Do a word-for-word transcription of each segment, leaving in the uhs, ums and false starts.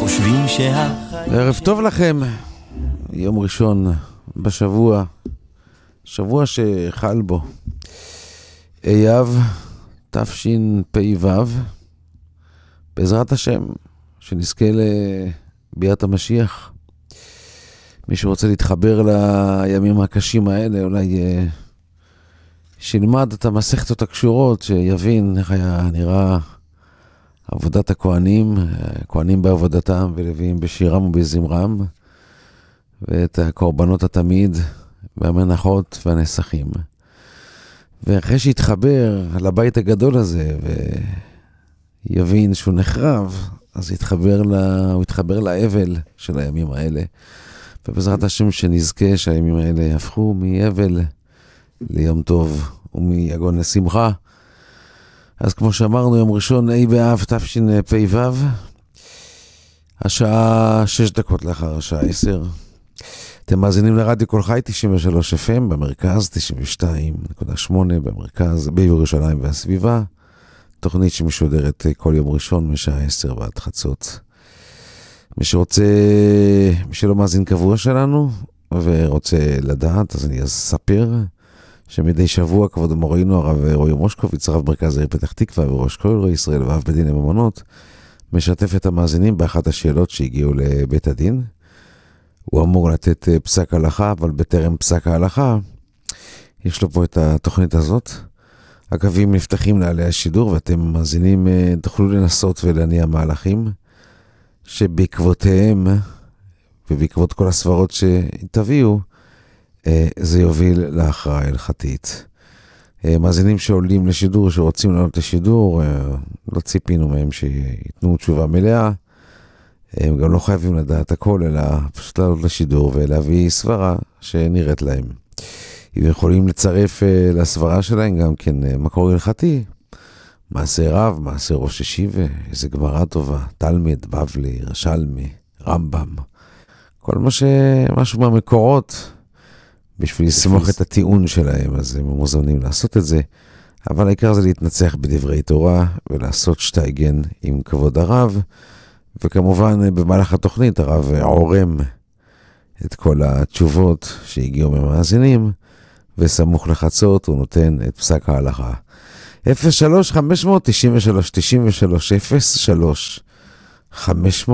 חושבים שהחיים... ערב טוב לכם, יום ראשון בשבוע, שבוע שחל בו אייב תשפ"ו, בעזרת השם, שנזכה לביאת המשיח. מי שרוצה להתחבר לימים הקשים האלה, אולי שילמד את המסכתות הקשורות, שיבין איך היה נראה עבודת הכהנים, כהנים בעבודתם ולוויים בשירם ובזמרם, ואת הקורבנות התמיד והמנחות והנסכים. ואחרי שיתחבר לבית הגדול הזה ויבין שהוא נחרב, אז יתחבר לה, הוא יתחבר לאבל של הימים האלה. ובעזרת השם שנזכה שהימים האלה יהפכו מאבל ליום טוב ומיגון לשמחה. אז כמו שאמרנו, יום ראשון, ה' באב תשפ"ו, השעה שש דקות לאחר השעה עשר. אתם מאזינים לרדיו כל חי תשעים ושלוש אף אם במרכז, תשעים ושתיים נקודה שמונה במרכז, בירושלים והסביבה. תוכנית שמשודרת כל יום ראשון משעה עשר ועד חצות. מי שרוצה, מי שלא מאזין קבוע שלנו ורוצה לדעת, אז אני אספר שמדי שבוע כבוד מורינו הרב רועי מושקוביץ, רב מרכז העיר פתח תקווה וראש כל ישראל ואב בדיני ממונות, משתף את המאזינים באחת השאלות שהגיעו לבית הדין. הוא אמור לתת פסק הלכה, אבל בטרם פסק ההלכה, יש לו פה את התוכנית הזאת. הקווים נפתחים לעלי השידור, ואתם מאזינים, תוכלו לנסות ולהניע מהלכים, שבעקבותיהם, ובעקבות כל הסברות שתביאו, זה יוביל להכרעה הלכתית. מאזינים שעולים לשידור, שרוצים לעלות לשידור, לא ציפינו מהם שיתנו תשובה מלאה, הם גם לא חייבים לדעת הכל, אלא פשוט לעלות לשידור ולהביא סברה שנראית להם. אם יכולים לצרף לסברה שלהם גם כן מקור הלכתי, מעשה רב, מעשה ראש ישיבה, איזה גמרא טובה, תלמיד, בבלי, רשלמי, רמב"ם, כל מה שמשהו מהמקורות, בשביל לסמוך את הטיעון שלהם, אז הם מוזמנים לעשות את זה. אבל העיקר זה להתנצח בדברי תורה ולעשות שטייגן עם כבוד הרב, וכמובן במהלך התוכנית הרב עורם את כל התשובות שהגיעו ממאזינים, וסמוך לחצות הוא נותן את פסק ההלכה. אפס שלוש חמש תשע שלוש תשע שלוש אפס שלוש חמש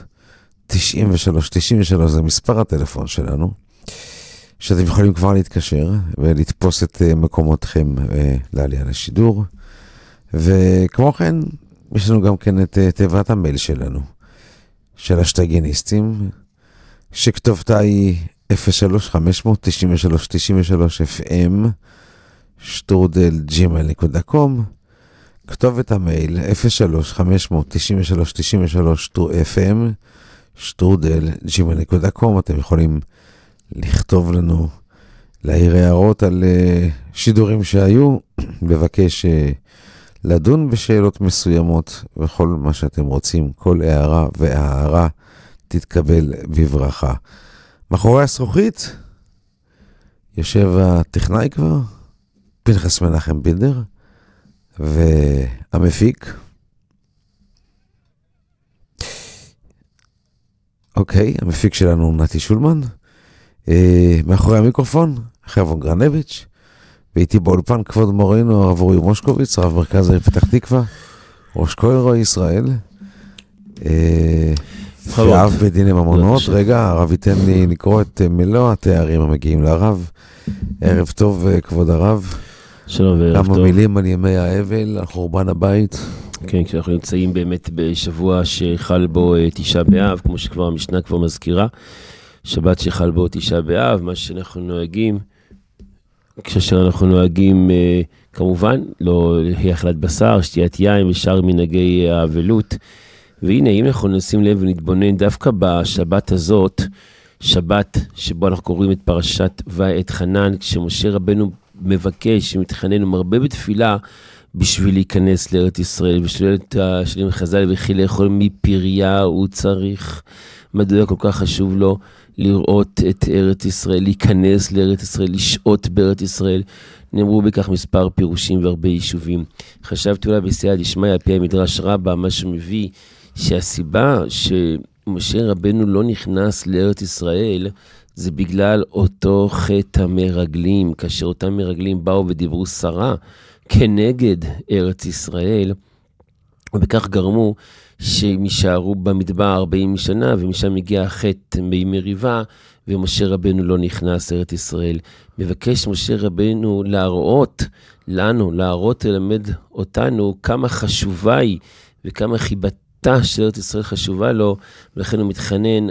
תשע שלוש תשע שלוש זה מספר הטלפון שלנו, שאתם יכולים כבר להתקשר ולתפוס את מקומותכם לעלייה לשידור. וכמו כן, יש לנו גם כן את תיבת המייל שלנו, של השטייגניסטים, שכתובתה היא אפס שלוש חמש תשע שלוש תשע שלוש אף אם שטרודל ג'ימייל נקודה קום. כתובת המייל אפס שלוש חמש תשע שלוש תשע שלוש אף אם שטרודל ג'ימייל נקודה קום. אתם יכולים לכתוב לנו, להעיר הערות על שידורים שהיו, לבקש לדון בשאלות מסוימות, וכל מה שאתם רוצים, כל הערה והערה תתקבל בברכה. מאחורי הזכוכית יושב הטכנאי כבר, פנחס מנחם בילדר, והמפיק. אוקיי, המפיק שלנו נתי שולמן. מאחורי המיקרופון, חייבון גרנביץ', ואיתי באולפן כבוד מורינו הרב רועי מושקוביץ, רב מרכז העיר פתח תקווה, ראש כל רועי ישראל, ואב בדיני ממונות. רגע, הרב ייתן לי לקרוא את מלוא התארים המגיעים לרב. ערב טוב כבוד הרב. שלום וערב טוב. כמה מילים על ימי האבל, על חורבן הבית. כן, כשאנחנו נמצאים באמת בשבוע שחל בו תשעה באב, כמו שכבר המשנה כבר מזכירה, שבת שחל בו תשעה באב, מה שאנחנו נוהגים, כאשר אנחנו נוהגים, כמובן, לא אכילת בשר, שתיית יין ושאר מנהגי האבלות. והנה, אם אנחנו נשים לב ונתבונן דווקא בשבת הזאת, שבת שבו אנחנו קוראים את פרשת ואת חנן, כשמשה רבנו מבקש שמתחנן ומרבה בתפילה בשביל להיכנס לארץ ישראל, ושואל את השלים חז"ל וכי לאכול מפריה הוא צריך, מדוע כל כך חשוב לו לראות את ארץ ישראל, להיכנס לארץ ישראל, לשעות בארץ ישראל. נאמרו בכך מספר פירושים והרבה יישובים. חשבתי אולי בסייעתא דשמיא על פי המדרש רבה, מה שמביא שהסיבה משה רבנו לא נכנס לארץ ישראל, זה בגלל אותו חטא המרגלים, כאשר אותם מרגלים באו ודיברו שרה כנגד ארץ ישראל, ובכך גרמו שהם יישארו במדבר ארבעים שנה, ומשם הגיע החטא מריבה, ומשה רבנו לא נכנס לארץ ישראל. מבקש משה רבנו להראות לנו, להראות ללמד אותנו כמה חשובה היא, וכמה חיבתה של ארץ ישראל חשובה לו, ולכן הוא מתחנן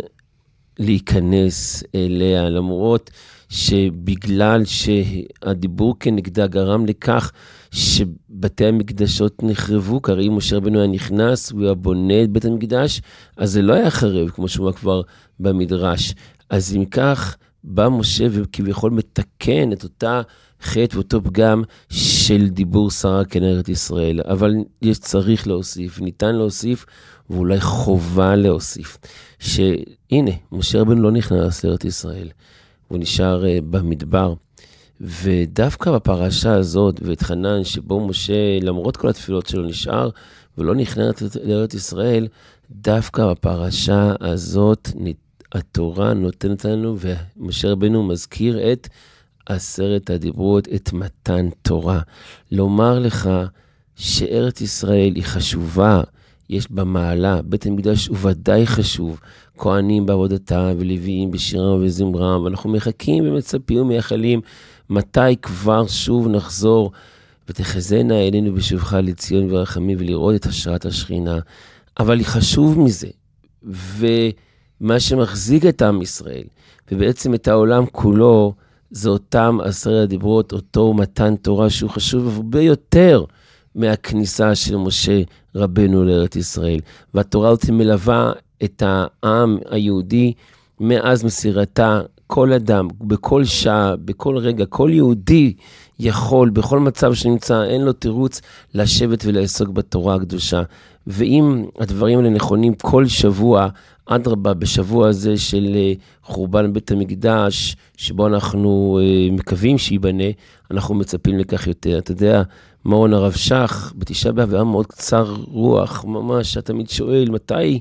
להיכנס אליה, למרות שבגלל שהדיבור כנגדה גרם לכך שבתי המקדשות נחרבו, כי אם משה רבנו היה נכנס והוא היה בונה את בית המקדש, אז זה לא היה חרב, כמו שהוא כבר במדרש. אז אם כך, בא משה וכביכול מתקן את אותה חטא ואותו פגם של דיבור שרה כנגד ישראל. אבל יש צריך להוסיף, ניתן להוסיף, ואולי חובה להוסיף, שהנה, משה רבנו לא נכנס לארץ ישראל, הוא נשאר uh, במדבר, ודווקא בפרשה הזאת, ואת חנן, שבו משה, למרות כל התפילות שלו, נשאר, ולא נכנס לארץ ישראל, דווקא בפרשה הזאת, התורה נותנת לנו, ומשה רבנו מזכיר את עשרת הדיברות, את מתן תורה. לומר לך שארץ ישראל היא חשובה, יש בה מעלה, בית המקדש הוא ודאי חשוב, כהנים בעבודתה ולוויים בשירם וזמרם, ואנחנו מחכים ומצפים ומייחלים, מתי כבר שוב נחזור, ותחזינה אלינו בשובך לציון ורחמים, ולראות את השראת השכינה. אבל היא חשוב מזה, ומה שמחזיק את עם ישראל, ובעצם את העולם כולו, זה אותם עשרת הדיברות, אותו מתן תורה שהוא חשוב הרבה יותר מהכניסה של משה רבנו לארץ ישראל. והתורה הזאת מלווה את העם היהודי מאז מסירתה, כל אדם, בכל שעה, בכל רגע, כל יהודי יכול, בכל מצב שנמצא, אין לו תירוץ לשבת ולעסוק בתורה הקדושה. ואם הדברים האלה נכונים כל שבוע, אדרבה, בשבוע הזה של חורבן בית המקדש, שבו אנחנו מקווים שיבנה, אנחנו מצפים לכך יותר. אתה יודע, מעון הרב שך, בתשעה באב, היה מאוד קצר רוח, ממש, אתה תמיד שואל, מתי,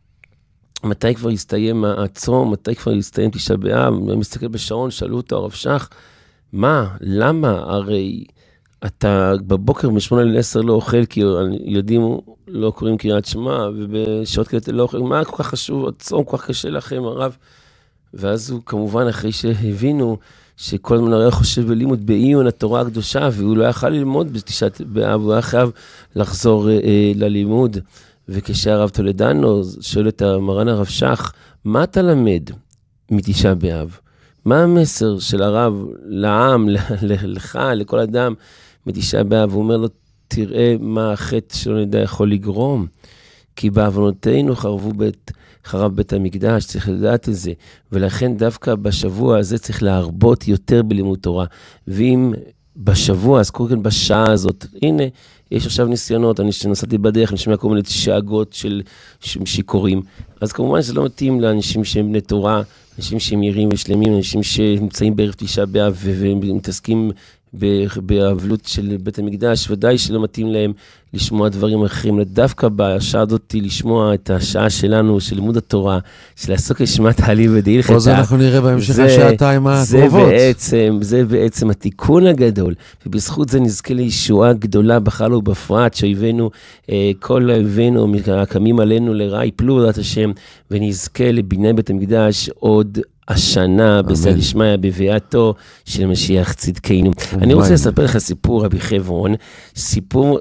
מתי כבר יסתיים הצום, מתי כבר יסתיים תשעה באב, אני מסתכל בשעון, שאלו אותו הרב שך, מה, למה, הרי אתה בבוקר משמונה לעשר לא אוכל, כי ילדים לא קוראים קריאת שמע, ובשעות כאלה לא אוכל, מה כל כך חשוב, הצום כל כך קשה לכם, הרב? ואז הוא כמובן, אחרי שהבינו, שכל הזמן הרי חושב בלימוד בעיון התורה הקדושה, והוא לא יכל ללמוד בתשעת באב, הוא היה חייב לחזור אה, ללימוד, וכשהרב תולדנו שואל את מרן הרב שך, מה אתה למד מתשעה באב? מה המסר של הרב לעם, לך, לכל אדם מתשעה באב? הוא אומר לו, תראה מה החטא שלא נדע יכול לגרום, כי בעוונותינו חרבו בית, חרב בית המקדש, צריך לדעת את זה, ולכן דווקא בשבוע הזה צריך להרבות יותר בלימוד תורה, ואם בשבוע, אז קודם כל בשעה הזאת, הנה, יש עכשיו ניסיונות, אני שנסעתי בדרך, אני שומע כל מיני שאגות של שיכורים, אז כמובן שזה לא מתאים לאנשים שהם בני תורה, אנשים שהם ירים ושלמים, אנשים שנמצאים בערב תשעה באב ומתעסקים באבלות של בית המקדש, ודאי שלא מתאים להם לשמוע דברים אחרים, דווקא בשעה הזאת לשמוע את השעה שלנו, של לימוד התורה, של לעסוק לשמת העלים ודהילכתה. פה זה אנחנו נראה בהמשך השעתיים הקרובות. בעצם, זה בעצם התיקון הגדול, ובזכות זה נזכה לישועה גדולה בחלל ובפרט, שאויבינו, כל אויבינו הקמים עלינו לרע, יפלו בעזרת השם, ונזכה לבניין בית המקדש עוד השנה, בסייעתא דשמיא, בביאתו של משיח צדקנו. אני רוצה לספר לך סיפור, רבי חברון, סיפור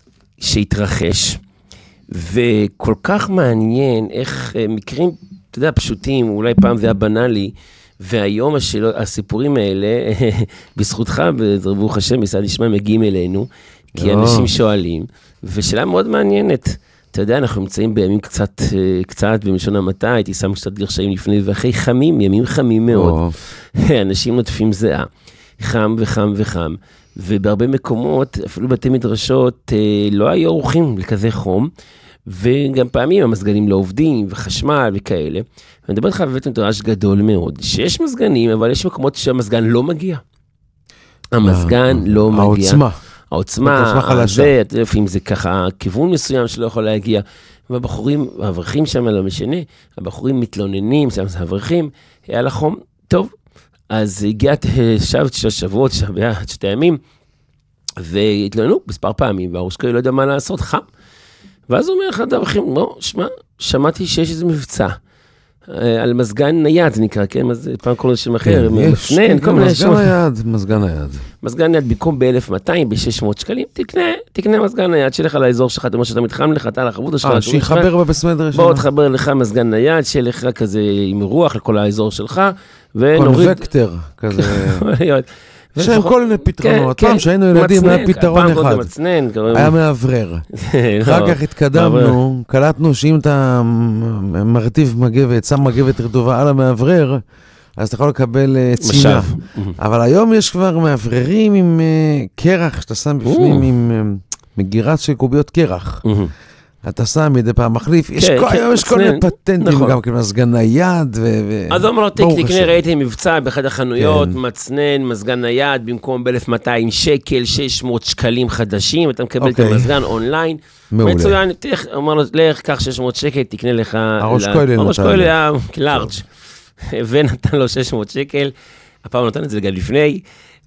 שהתרחש, וכל כך מעניין איך מקרים, אתה יודע, פשוטים, אולי פעם זה היה בנאלי, והיום השאלות, הסיפורים האלה, בזכותך, ברוך השם, בסייעתא דשמיא, מגיעים אלינו, כי אנשים שואלים, ושאלה מאוד מעניינת. אתה יודע, אנחנו נמצאים בימים קצת, קצת במשון המעטה, הייתי שם קצת גרשיים לפני ואחרי חמים, ימים חמים מאוד. אנשים נוטפים זהה, חם וחם וחם, ובהרבה מקומות, אפילו בתי מדרשות, לא היו עורכים לכזה חום, וגם פעמים המסגנים לא עובדים, וחשמל וכאלה. אני מדבר לך בבית מדרש גדול מאוד, שיש מסגנים, אבל יש מקומות שהמסגן לא מגיע. המסגן לא מגיע. העוצמה. העוצמה, זה, אם זה ככה, כיוון מסוים שלא יכול להגיע, והבחורים, האברכים שם, לא משנה, הבחורים מתלוננים, שם זה האברכים, היה לחום טוב, אז הגיעת שבת של שבועות, שבת שתי ימים, והתלוננו מספר פעמים, והראש כהן לא יודע מה לעשות, חם. ואז הוא אומר אחד האברכים, לא, שמע, שמעתי שיש איזה מבצע, על מזגן נייד, זה נקרא, כן? פעם כל שם אחר, מפנן, כל מיני מזגן נייד, מזגן נייד. מזגן נייד, במקום ב-אלף מאתיים, ב-שש מאות שקלים, תקנה, תקנה מזגן נייד, שלך לאזור שלך, אתה אומר שאתה מתחם לך, אתה על החבות שלך. אה, שיחבר בבסמדר שלך. בוא תחבר לך מזגן נייד, שלך כזה עם רוח לכל האזור שלך, ונוריד... קונבקטר, כזה. שהם כל מיני פתרונות, פעם שהיינו ילדים היה פתרון אחד, היה מאוורר, אחר כך התקדמנו, קלטנו שאם אתה מרטיב מגבת, שם מגבת רטובה על המאוורר, אז אתה יכול לקבל צינה, אבל היום יש כבר מאווררים עם קרח, שאתה שם בפנים עם מגירת של קוביות קרח, אתה שם מדי פעם מחליף, יש כל מיני פטנטים גם כמזגן נייד. אז אומר לו, תקנה, ראיתי מבצע באחד החנויות, מצנן, מזגן נייד, במקום ב-אלף מאתיים שקל, שש מאות שקלים חדשים, אתה מקבל את המזגן אונליין. מצוין, אומר לו, לך, קח שש מאות שקל, תקנה לך... הראש כהן. הראש כהן היה לארג' ונתן לו שש מאות שקל, הפעם נתן את זה גם לפני,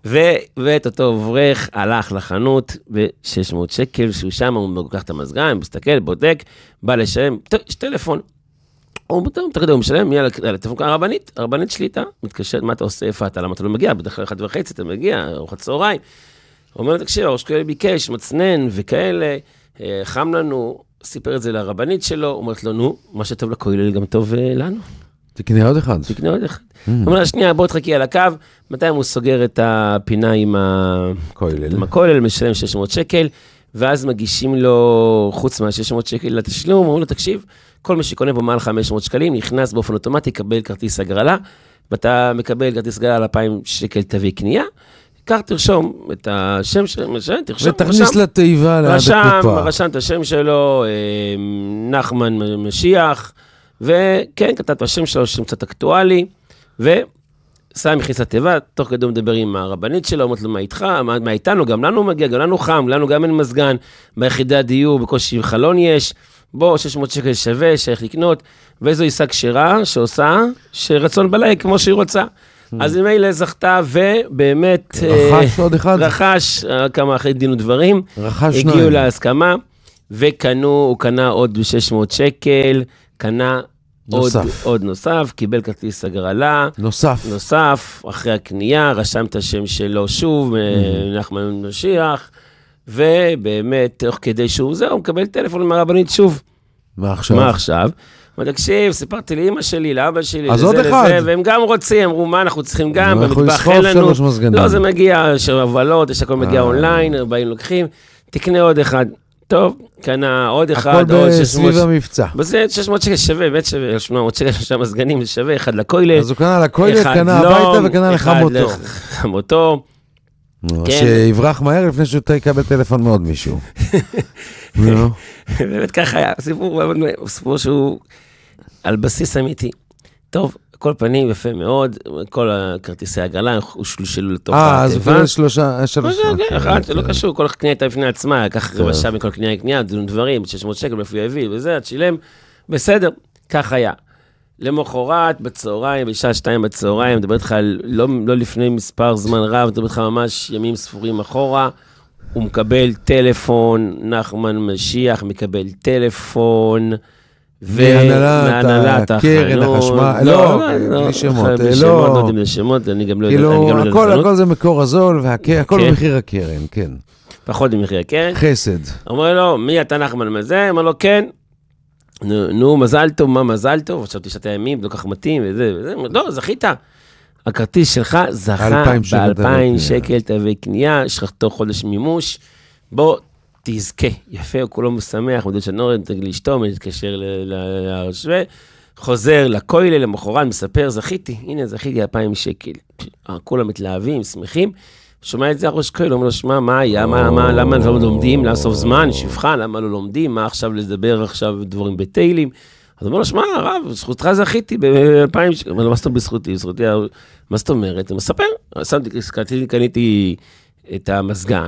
ואת אותו אברך הלך לחנות ב-שש מאות שקל, שהוא שם, הוא לוקח את המזגן, מסתכל, בודק, בא לשלם, יש טלפון. הוא מתקדם, הוא משלם, מי על הטלפון? הרבנית, הרבנית שליטה, מתקשרת, מה אתה עושה, איפה אתה, למה אתה לא מגיע? בדרך כלל אחד וחצי, אתה מגיע, ארוחת צהריים. הוא אומר, תקשיב, הראש כהן ביקש, מצנן וכאלה, חם לנו, סיפר את זה לרבנית שלו, אומרת לו, נו, מה שטוב לכולל גם טוב לנו. תקנה עוד אחד. תקנה עוד אחד. הוא אומר לה, שנייה, בוא תחכי על הקו, מתי הוא סוגר את הפינה עם הכולל, משלם שש מאות שקל, ואז מגישים לו, חוץ מה-שש מאות שקל לתשלום, אומרים לו, תקשיב, כל מי שקונה פה מעל חמש מאות שקלים, נכנס באופן אוטומטי, קבל כרטיס הגרלה, ואתה מקבל כרטיס הגרלה על אלפיים שקל תווי קנייה, כך תרשום את השם שלו, תרשום. ותכניס לתיבה ליד הקופה. רשם את השם שלו, נחמן משיח, וכן, כתב את השם שלו, שם קצת אקטואלי, ושם מכניס לתיבה, תוך כדי הוא מדבר עם הרבנית שלו, אומרת לו, מה איתך, מה איתנו, גם לנו מגיע, גם לנו חם, לנו גם אין מזגן, ביחידי הדיור, בקושי חלון יש, בוא, שש מאות שקל שווה, שייך לקנות, ואיזו עיסה כשרה שעושה, שרצון בלילה כמו שהיא רוצה. אז היא מילא זכתה, ובאמת... רכש עוד אחד. רכש, כמה אחרי דין ודברים. רכש שניים. הגיעו להסכמה, וקנו, הוא קנה עוד ב-שש מאות שקל, קנה נוסף. עוד, עוד נוסף, קיבל כרטיס הגרלה. נוסף. נוסף, אחרי הקנייה, רשם את השם שלו שוב, mm-hmm. נחמן משיח, ובאמת, תוך כדי שהוא זהו, הוא מקבל טלפון מהרבנית שוב. מה עכשיו? מה עכשיו? תקשיב, סיפרתי לאמא שלי, לאבא שלי, אז עוד אחד. והם גם רוצים, אמרו, מה אנחנו צריכים גם, במטבח אין לנו. לא, זה מגיע, יש הבלות, יש הכל מגיע אונליין, באים לוקחים, תקנה עוד אחד. טוב, קנה עוד אחד, הכל בסביב המבצע. בזה שש מאות שקל שווה, באמת שווה, שמונה מאות שקל שם הסגנים, זה שווה, אחד לכוילה. אז הוא קנה לכוילה, קנה הביתה וקנה לחמותו. לחמותו. שיברח מהר לפני שהוא יקבל טלפון מאוד מישהו. באמת ככה היה, סיפור שהוא על בסיס אמיתי. טוב, כל פנים יפה מאוד, כל הכרטיסי הגרלה הושלשלו לתוך התיבה. אה, אז הוא קנה שלושה, שלושה. אחת, לא קשור, כל קנייה הייתה לפני עצמה, כך רבע שעה מכל קנייה קנייה, דברים, שש מאות שקל, מאיפה יביא, וזה, את שילם, בסדר, כך היה. למחרת, בצהריים, בשעה שתיים בצהריים, מדבר איתך לא, לא לפני מספר זמן רב, מדבר איתך ממש ימים ספורים אחורה, הוא מקבל טלפון, נחמן משיח מקבל טלפון, ומהנהלת הקרן, החשמל, לא, בלי שמות, לא יודעים לשמות, אני גם לא יודע. הכל זה מקור הזול, והכל במחיר הקרן, כן. פחות במחיר הקרן. חסד. אומר לו, מי אתה נחמן מזה? אומר לו, כן. נו, מזל טוב, מה מזל טוב? עכשיו תשעת הימים, לא כך מתאים, וזה, וזה. לא, זכית. הכרטיס שלך זכה ב-אלפיים שקל תווי קנייה, יש לך תוך חודש מימוש, בוא תזכה. יפה, הוא כולו משמח, מודד שנורן, תגיד לאשתו, מתקשר להרשווה, חוזר לכוילה, למחרת, מספר, זכיתי, הנה זכיתי אלפיים שקל. כולם מתלהבים, שמחים, שומע את זה הראש כהן, אומר לו, שמה, מה היה, מה, מה, למה לא לומדים, לאסוף זמן, שפחה, למה לא לומדים, מה עכשיו לדבר עכשיו דברים בתהילים, אז אומר לו, שמה, הרב, זכותך זכיתי ב-אלפיים שקל, אבל מה זאת אומרת בזכותי, בזכותי, מה זאת אומרת, הוא מספר, שמתי, קניתי את המסגן,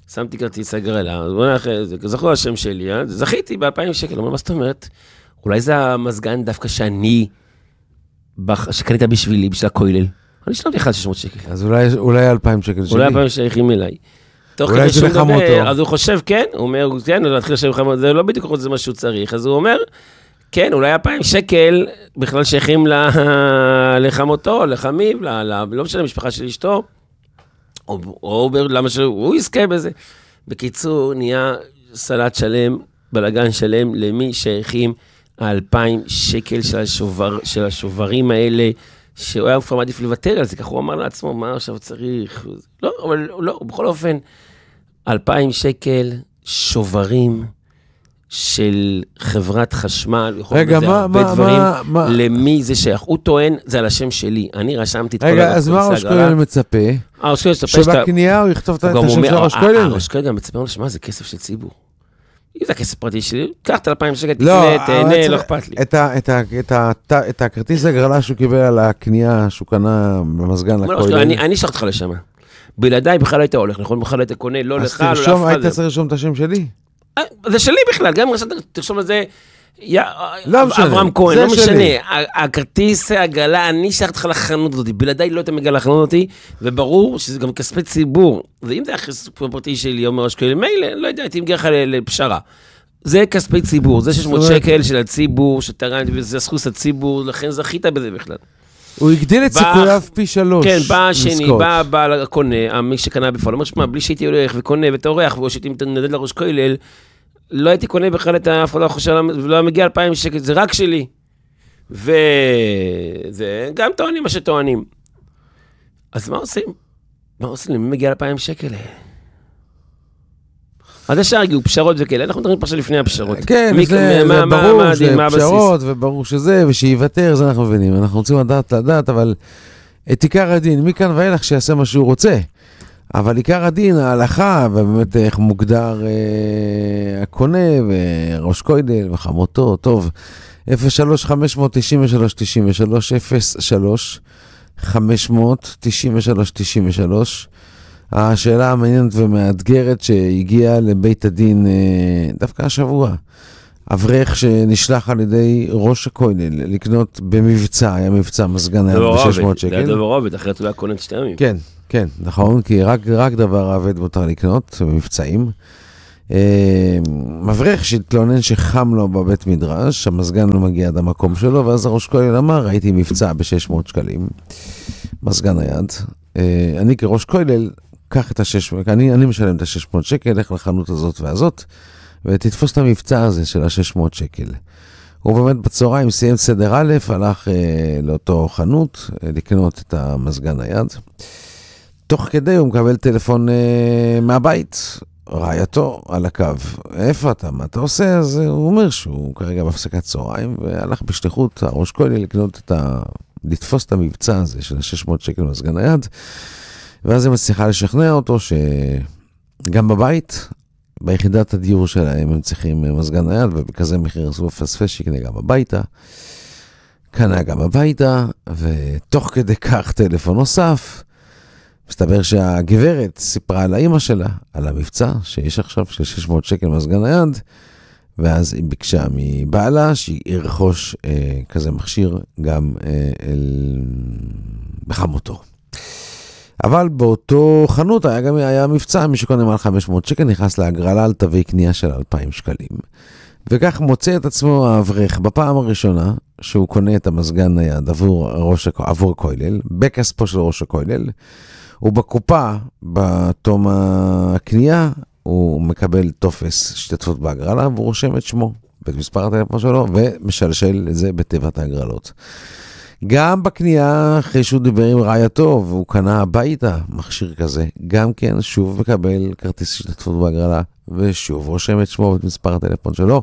שמתי כרטיס הגרלה, זכו השם שלי, זכיתי ב-אלפיים שקל, אומר, מה זאת אומרת? אולי זה המזגן דווקא שאני, שקנית בשבילי, בשביל הכולל. אני שלמתי לך על שש מאות שקל. אז אולי אלפיים שקל שלי. אולי אלפיים שייכים אליי. אולי זה לחמותו. אז הוא חושב, כן, הוא אומר, כן, הוא להתחיל לשם לחמותו, זה לא בדיוק זה מה שהוא צריך. אז הוא אומר, כן, אולי אלפיים שקל בכלל שייכים לחמותו, לחמיו, לא משנה, משפחה של אשתו, או למה שהוא יזכה בזה. בקיצור, נהיה סלט שלם, בלגן שלם, למי שייכים האלפיים שקל של, השובר, של השוברים האלה, שהוא היה כבר מעדיף לוותר על זה, כך הוא אמר לעצמו, מה עכשיו צריך? לא, אבל לא, בכל אופן, אלפיים שקל שוברים של חברת חשמל, רגע, מה, מה, דברים, מה, מה? למי זה שייך? הוא טוען, זה על השם שלי, אני רשמתי את כל... רגע, אז מה ראש כולל מצפה? שבקנייה הוא יכתוב את השם של ראש כולל? ראש כולל גם מצפה, מה זה כסף של ציבור? אם זה הכסף פרטי שלי, קח את אלפיים שקל, תקנה, תהנה, לא אכפת לי. את הכרטיס הגרלה שהוא קיבל על הקנייה שהוא קנה במזגן לכולל. אני אשאר אותך לשם. בלעדיי בכלל היית הולך, נכון? בכלל היית קונה, לא לך, לא לאף אחד. היית צריך לרשום את השם שלי? זה שלי בכלל, גם אם תרשום לזה, אברהם כהן, לא משנה. הכרטיס הגרלה, אני אשאר אותך לחנות אותי, בלעדיי לא היית מגיע לחנות אותי, וברור שזה גם כספי ציבור. ואם זה הכסף פרטי שלי, אומר ראש כולל, מילא, לא יודע, הייתי מגיע לך לפשרה. זה כספי ציבור, זה שש מאות שקל של הציבור, שתרן, וזה זכות הציבור, לכן זכית בזה בכלל. הוא הגדיל את סיכוייו פי שלוש. כן, בא השני, בא הבעל הקונה, מי שקנה בפועל, אומר שמה, בלי שהייתי הולך וקונה ותאורח, והייתי נדד לראש כולל, לא הייתי קונה בכלל את ההפעלה חושב, ולא מגיע אלפיים שקל, זה רק שלי. וזה גם טוענים מה שטוענים. אז מה עושים? מה עושים? למי מגיע אלפיים שקל? אז ישר הגיעו פשרות וכאלה, אנחנו מדברים פרשה לפני הפשרות. כן, זה ברור שפשרות וברור שזה, ושיוותר, זה אנחנו מבינים. אנחנו רוצים לדעת, לדעת, אבל את עיקר הדין, מכאן ואילך שיעשה מה שהוא רוצה. אבל עיקר הדין, ההלכה, ובאמת איך מוגדר אה, הקונה, וראש כולל, וחמותו, טוב, אפס שלוש חמש תשע שלוש תשע שלוש, אפס שלוש חמש תשע שלוש תשע שלוש, השאלה המעניינת ומאתגרת שהגיעה לבית הדין אה, דווקא השבוע, אברך שנשלח על ידי ראש הכולל לקנות במבצע, היה מבצע מזגן היה ב-שש מאות שקל. זה דבר עובד, אחרת הוא היה קונה את שתי ימים. כן. כן, נכון, כי רק, רק דבר עבד מותר לקנות במבצעים. מברך שהתלונן שחם לו בבית מדרש, המזגן לא מגיע עד המקום שלו, ואז הראש כולל אמר, ראיתי מבצע ב-שש מאות שקלים, מזגן היד. אני כראש כולל, קח את ה-שש מאות, אני, אני משלם את ה-שש מאות שקל, לך לחנות הזאת והזאת, ותתפוס את המבצע הזה של ה-שש מאות שקל. הוא באמת בצהריים סיים סדר א', הלך לאותו חנות לקנות את המזגן היד. תוך כדי הוא מקבל טלפון אה, מהבית, רעייתו על הקו. איפה אתה? מה אתה עושה? אז הוא אומר שהוא כרגע בהפסקת צהריים, והלך בשליחות הראש כולל לקנות את ה... לתפוס את המבצע הזה של ה-שש מאות שקל מזגן היד, ואז היא מצליחה לשכנע אותו שגם בבית, ביחידת הדיור שלהם הם צריכים מזגן היד, ובכזה מחיר אסור לפספס שיקנה גם הביתה. קנה גם הביתה, ותוך כדי כך טלפון נוסף, מסתבר שהגברת סיפרה על האמא שלה, על המבצע שיש עכשיו של שש מאות שקל מזגן היד, ואז היא ביקשה מבעלה שהיא ירכוש אה, כזה מכשיר גם אה, אל... בחמותו. אבל באותו חנות היה גם היה מבצע, מי שקונה מעל חמש מאות שקל נכנס להגרלה על תווי קנייה של אלפיים שקלים. וכך מוצא את עצמו האברך בפעם הראשונה שהוא קונה את המזגן היד עבור, ראש, עבור כולל, בכספו של ראש הכולל, ובקופה, בתום הקנייה, הוא מקבל טופס השתתפות בהגרלה, והוא רושם את שמו, ואת מספר הטלפון שלו, ומשלשל את זה בתיבת ההגרלות. גם בקנייה, אחרי שהוא דיבר עם רעייתו, והוא קנה הביתה מכשיר כזה, גם כן שוב מקבל כרטיס השתתפות בהגרלה, ושוב רושם את שמו ואת מספר הטלפון שלו.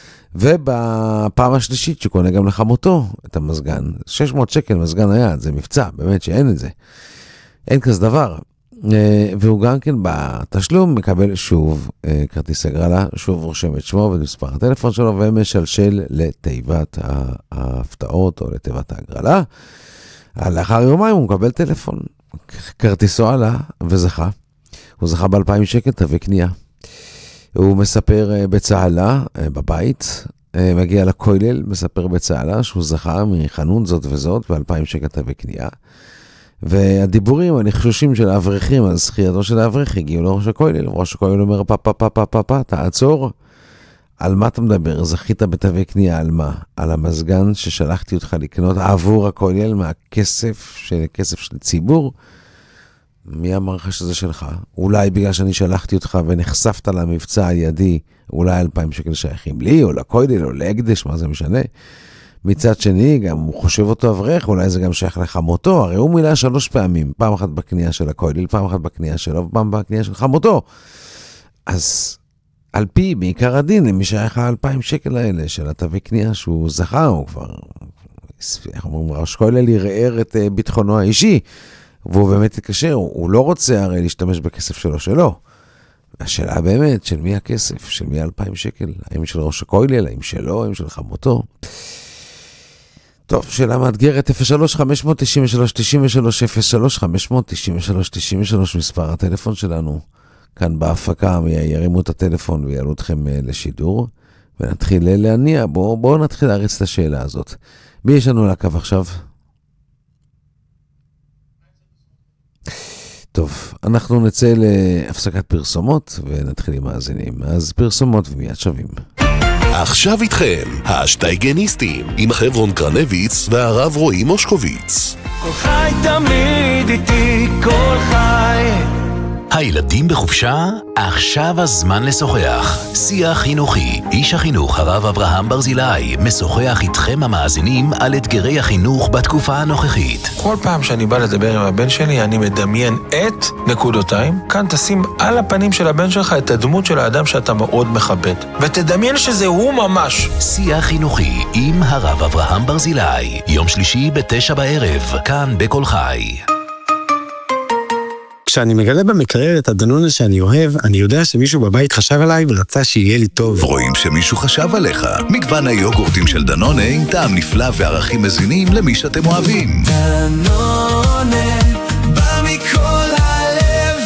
ובפעם השלישית שקונה גם לחמותו את המזגן, שש מאות שקל מזגן היד, זה מבצע, באמת שאין את זה. אין כזה דבר. והוא גם כן בתשלום מקבל שוב כרטיס הגרלה, שוב רושם את שמו ואת מספר הטלפון שלו, ומשלשל לתיבת ההפתעות או לתיבת ההגרלה. לאחר יומיים הוא מקבל טלפון, כרטיסו עלה וזכה. הוא זכה ב-אלפיים שקל תווי קנייה. הוא מספר בצהלה, בבית, מגיע לכולל, מספר בצהלה שהוא זכה מחנון זאת וזאת ב-אלפיים שקל תווי קנייה. והדיבורים הנחשושים של האברכים, על זכייתו של האברך, הגיעו לראש הכולל. ראש הכולל אומר, פה, פה, פה, פה, פה, פה, תעצור. על מה אתה מדבר? זכית בתווי קנייה, על מה? על המזגן ששלחתי אותך לקנות עבור הכולל מהכסף, של כסף של ציבור. מי אמר לך שזה שלך? אולי בגלל שאני שלחתי אותך ונחשפת למבצע על ידי, אולי אלפיים שקל שייכים לי, או לכולל, או להקדש, מה זה משנה? מצד שני, גם הוא חושב אותו אברך, אולי זה גם שייך לחמותו, הרי הוא מילה שלוש פעמים, פעם אחת בקנייה של הכולל, פעם אחת בקנייה שלו, ופעם בקנייה של חמותו. אז על פי, בעיקר הדין, מי שייך האלפיים שקל האלה של התווי קנייה שהוא זכה, הוא כבר, איך אומרים, ראש כולל ירער את ביטחונו האישי, והוא באמת התקשר, הוא לא רוצה הרי להשתמש בכסף שלו שלו. השאלה באמת, של מי הכסף? של מי אלפיים שקל? האם של ראש הכולל? האם שלו? האם של חמותו? טוב, שאלה מאתגרת, אפס שלוש חמש תשע שלוש תשע שלוש אפס שלוש חמש תשע שלוש תשע שלוש מספר הטלפון שלנו. כאן בהפקה ירימו את הטלפון ויעלו אתכם לשידור, ונתחיל להניע. בואו בוא נתחיל להריץ את השאלה הזאת. מי יש לנו לקו עכשיו? טוב, אנחנו נצא להפסקת פרסומות ונתחיל עם מאזינים. אז פרסומות ומיד שווים. עכשיו איתכם, השטייגניסטים, עם חברון קרנביץ והרב רועי מושקוביץ. כל חי תמיד איתי, כל חי. הילדים בחופשה? עכשיו הזמן לשוחח. שיח חינוכי. איש החינוך הרב אברהם ברזילי משוחח איתכם המאזינים על אתגרי החינוך בתקופה הנוכחית. כל פעם שאני בא לדבר עם הבן שלי, אני מדמיין את נקודותיים. כאן תשים על הפנים של הבן שלך את הדמות של האדם שאתה מאוד מכבד. ותדמיין שזה הוא ממש. שיח חינוכי עם הרב אברהם ברזילי. יום שלישי בתשע בערב, כאן בכל חי. כשאני מגלה במקרר את הדנונה שאני אוהב, אני יודע שמישהו בבית חשב עליי ורצה שיהיה לי טוב. רואים שמישהו חשב עליך. מגוון היוגורטים של דנונה עם טעם נפלא וערכים מזינים למי שאתם אוהבים. דנונה, בא מכל הלב.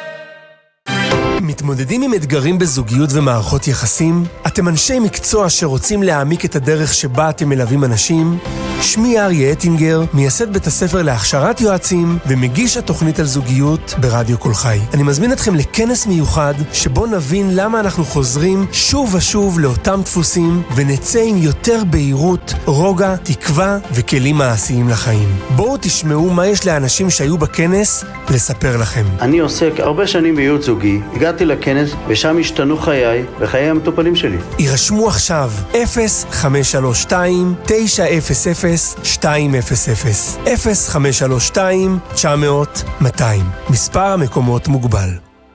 מתמודדים עם אתגרים בזוגיות ומערכות יחסים? אתם אנשי מקצוע שרוצים להעמיק את הדרך שבה אתם מלווים אנשים? שמי אריה אטינגר, מייסד בית הספר להכשרת יועצים ומגיש התוכנית על זוגיות ברדיו כל חי. אני מזמין אתכם לכנס מיוחד שבו נבין למה אנחנו חוזרים שוב ושוב לאותם דפוסים ונצא עם יותר בהירות, רוגע, תקווה וכלים מעשיים לחיים. בואו תשמעו מה יש לאנשים שהיו בכנס לספר לכם. אני עוסק הרבה שנים בייעוץ זוגי, הגעתי לכנס ושם השתנו חיי וחיי המטופלים שלי. יירשמו עכשיו אפס חמש שלוש שתיים תשע אפס אפס שתיים אפס אפס אפס חמש שלוש שתיים תשע אפס אפס מאתיים. מספר המקומות מוגבל.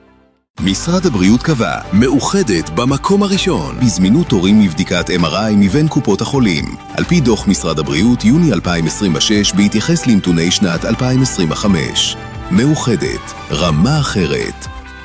משרד הבריאות קבע, מאוחדת במקום הראשון, בזמינות תורים מבדיקת אם אר איי מבין קופות החולים. על פי דוח משרד הבריאות, יוני אלפיים עשרים ושש, בהתייחס לנתוני שנת אלפיים עשרים וחמש. מאוחדת, רמה אחרת.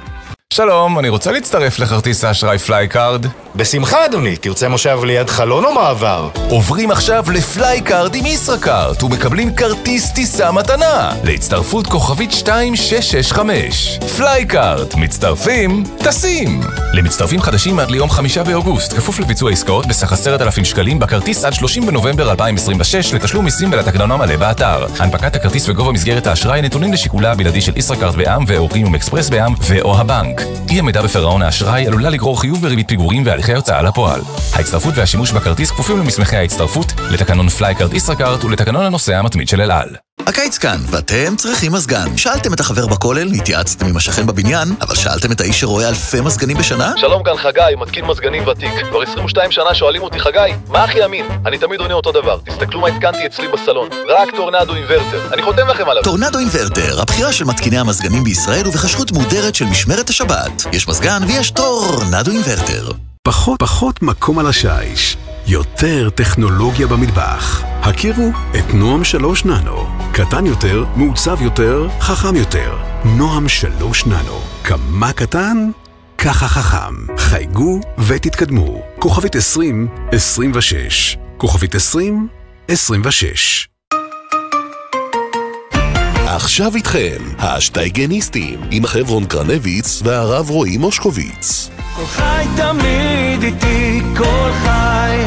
שלום, אני רוצה להצטרף לכרטיס האשראי פלייקארד. בשמחה אדוני, תרצה מושב ליד חלון או מעבר? עוברים עכשיו לפלייקארד עם ישראכרט ומקבלים כרטיס טיסה מתנה להצטרפות כוכבית שתיים שש שש חמש. פלייקארד, מצטרפים, טסים. למצטרפים חדשים עד ליום חמישה באוגוסט, כפוף לביצוע עסקאות בסך עשרת אלפים שקלים בכרטיס עד שלושים בנובמבר אלפיים עשרים ושש, לתשלום מיסים ולתקנון המלא באתר. הנפקת הכרטיס וגובה מסגרת האשראי נתונים לשיקולה הבלעדי של ישראכרט בע"מ ואו פרימיום אקספרס בע"מ ואו הבנק. אי עמידה בפירעון האשראי עלולה לגרור חיוב בריבית פיגורים והליכי הוצאה לפועל. ההצטרפות והשימוש בכרטיס כפופים למסמכי ההצטרפות, לתקנון פלייקארד ישראכרט ולתקנון הנוסע המתמיד של אל על. הקיץ כאן, ואתם צריכים מזגן. שאלתם את החבר בכולל, התייעצתם עם השכן בבניין, אבל שאלתם את האיש שרואה אלפי מזגנים בשנה? שלום, כאן חגי, מתקין מזגנים ותיק. כבר עשרים ושתיים שנה שואלים אותי, חגי, מה הכי אמין? אני תמיד עונה אותו דבר. תסתכלו מה התקנתי אצלי בסלון. רק טורנדו אינברטר. אני חותם לכם עליו. טורנדו אינברטר, הבחירה של מתקיני המזגנים בישראל ובחשרות מודרת של משמרת השבת. יש מזגן ויש טורנדו אינברטר. פחות פחות מקום על השיש. יותר טכנולוגיה במטבח. הכירו את נועם שלוש ננו. קטן יותר, מעוצב יותר, חכם יותר. נועם שלוש ננו. כמה קטן? ככה חכם. חייגו ותתקדמו. כוכבית עשרים עשרים ושש. כוכבית עשרים עשרים ושש. עכשיו איתכם, השטייגניסטים, עם החברון קרנביץ והרב רועי מושקוביץ. כל חי תמיד איתי, כל חי.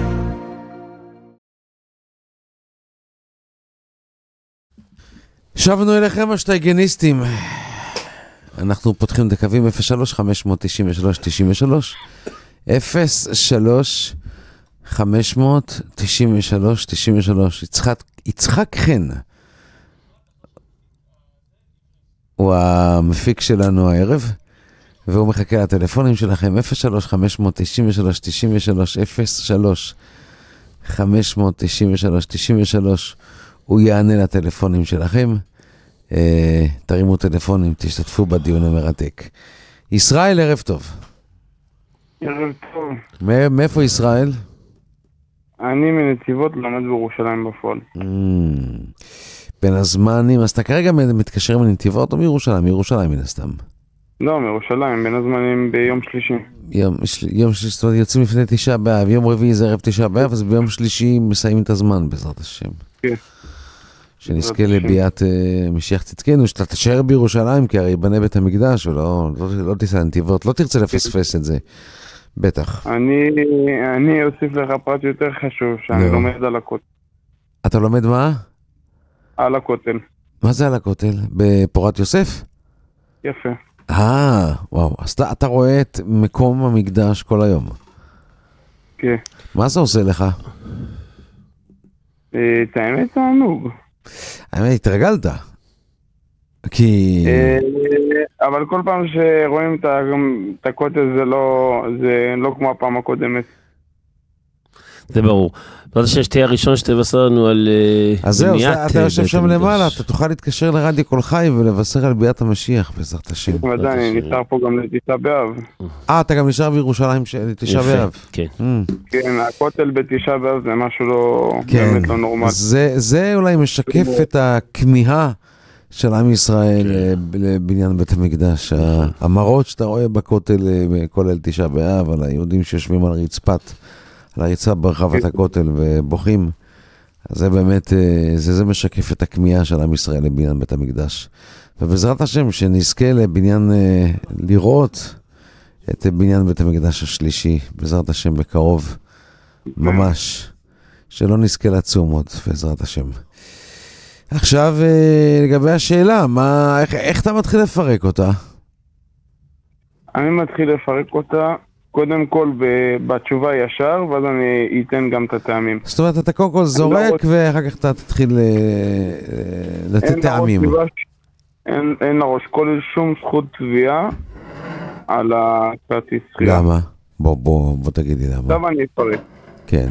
שבנו אליכם השטייגניסטים. אנחנו פותחים את הקווים אפס שלוש חמש תשע שלוש תשע שלוש אפס שלוש חמש תשע שלוש תשע שלוש. יצחק, יצחק חן הוא המפיק שלנו הערב, והוא מחכה לטלפונים שלכם אפס שלוש חמש תשע שלוש תשע שלוש אפס שלוש חמש תשע שלוש תשע שלוש. הוא יענה לטלפונים שלכם. אה, תרימו טלפונים, תשתתפו בדיון המרתק. ישראל, ערב טוב. ערב טוב. מאיפה ישראל? אני מנתיבות, למד בירושלים בפועל. בין הזמנים, אז אתה כרגע מתקשר מנתיבות או מירושלים? מירושלים מן הסתם. לא, מירושלים, בין הזמנים ביום שלישי. יום, יום שלישי, זאת אומרת, יוצאים לפני תשעה באב, יום רביעי זה ערב תשעה באב, אז ביום שלישי מסיים את הזמן, בעזרת השם. כן. שנזכה לביאת uh, משיח צדקנו, שאתה תשאר בירושלים, כי הרי יבנה בית המקדש, ולא לא, לא תיסע לנתיבות, לא תרצה לפספס את זה, בטח. אני, אני אוסיף לך פרט יותר חשוב, שאני לומד על הכותל. אתה לומד מה? על הכותל. מה זה על הכותל? בפורת יוסף? יפה. אה, וואו, אז אתה, אתה רואה את מקום המקדש כל היום. כן. מה זה עושה לך? את האמת תענוג. האמת, התרגלת. כי... אבל כל פעם שרואים את הכותל זה לא, זה לא כמו הפעם הקודמת. זה ברור. בעזרת השם שתהיה הראשון שתבשר לנו על בניית... אז זהו, אתה יושב שם למעלה, אתה תוכל להתקשר לרדיו כל חי ולבשר על ביאת המשיח, בעזרת השם. ודאי, אני נשאר פה גם לתשעה באב. אה, אתה גם נשאר בירושלים לתשעה באב. כן. כן, הכותל בתשעה באב זה משהו לא... באמת לא נורמלי. זה אולי משקף את הכמיהה של עם ישראל לבניין בית המקדש. המראות שאתה רואה בכותל כל אל תשעה באב, על היהודים שיושבים על רצפת, על הרצפה ברחבת הכותל ובוכים, זה באמת, זה, זה משקף את הכמיהה של עם ישראל לבניין בית המקדש. ובעזרת השם שנזכה לבניין, לראות את בניין בית המקדש השלישי, בעזרת השם בקרוב, ממש, שלא נזכה לצום עוד, בעזרת השם. עכשיו, לגבי השאלה, מה, איך, איך אתה מתחיל לפרק אותה? אני מתחיל לפרק אותה, קודם כל בתשובה ישר, ואז אני אתן גם את הטעמים. זאת אומרת, אתה קודם כל זורק, ואחר כך אתה תתחיל לתת טעמים. אין לראש כולל שום זכות תביעה על הכרטיס זכייה. למה? בוא, בוא, בוא תגיד לי למה. עכשיו אני אפרק. כן.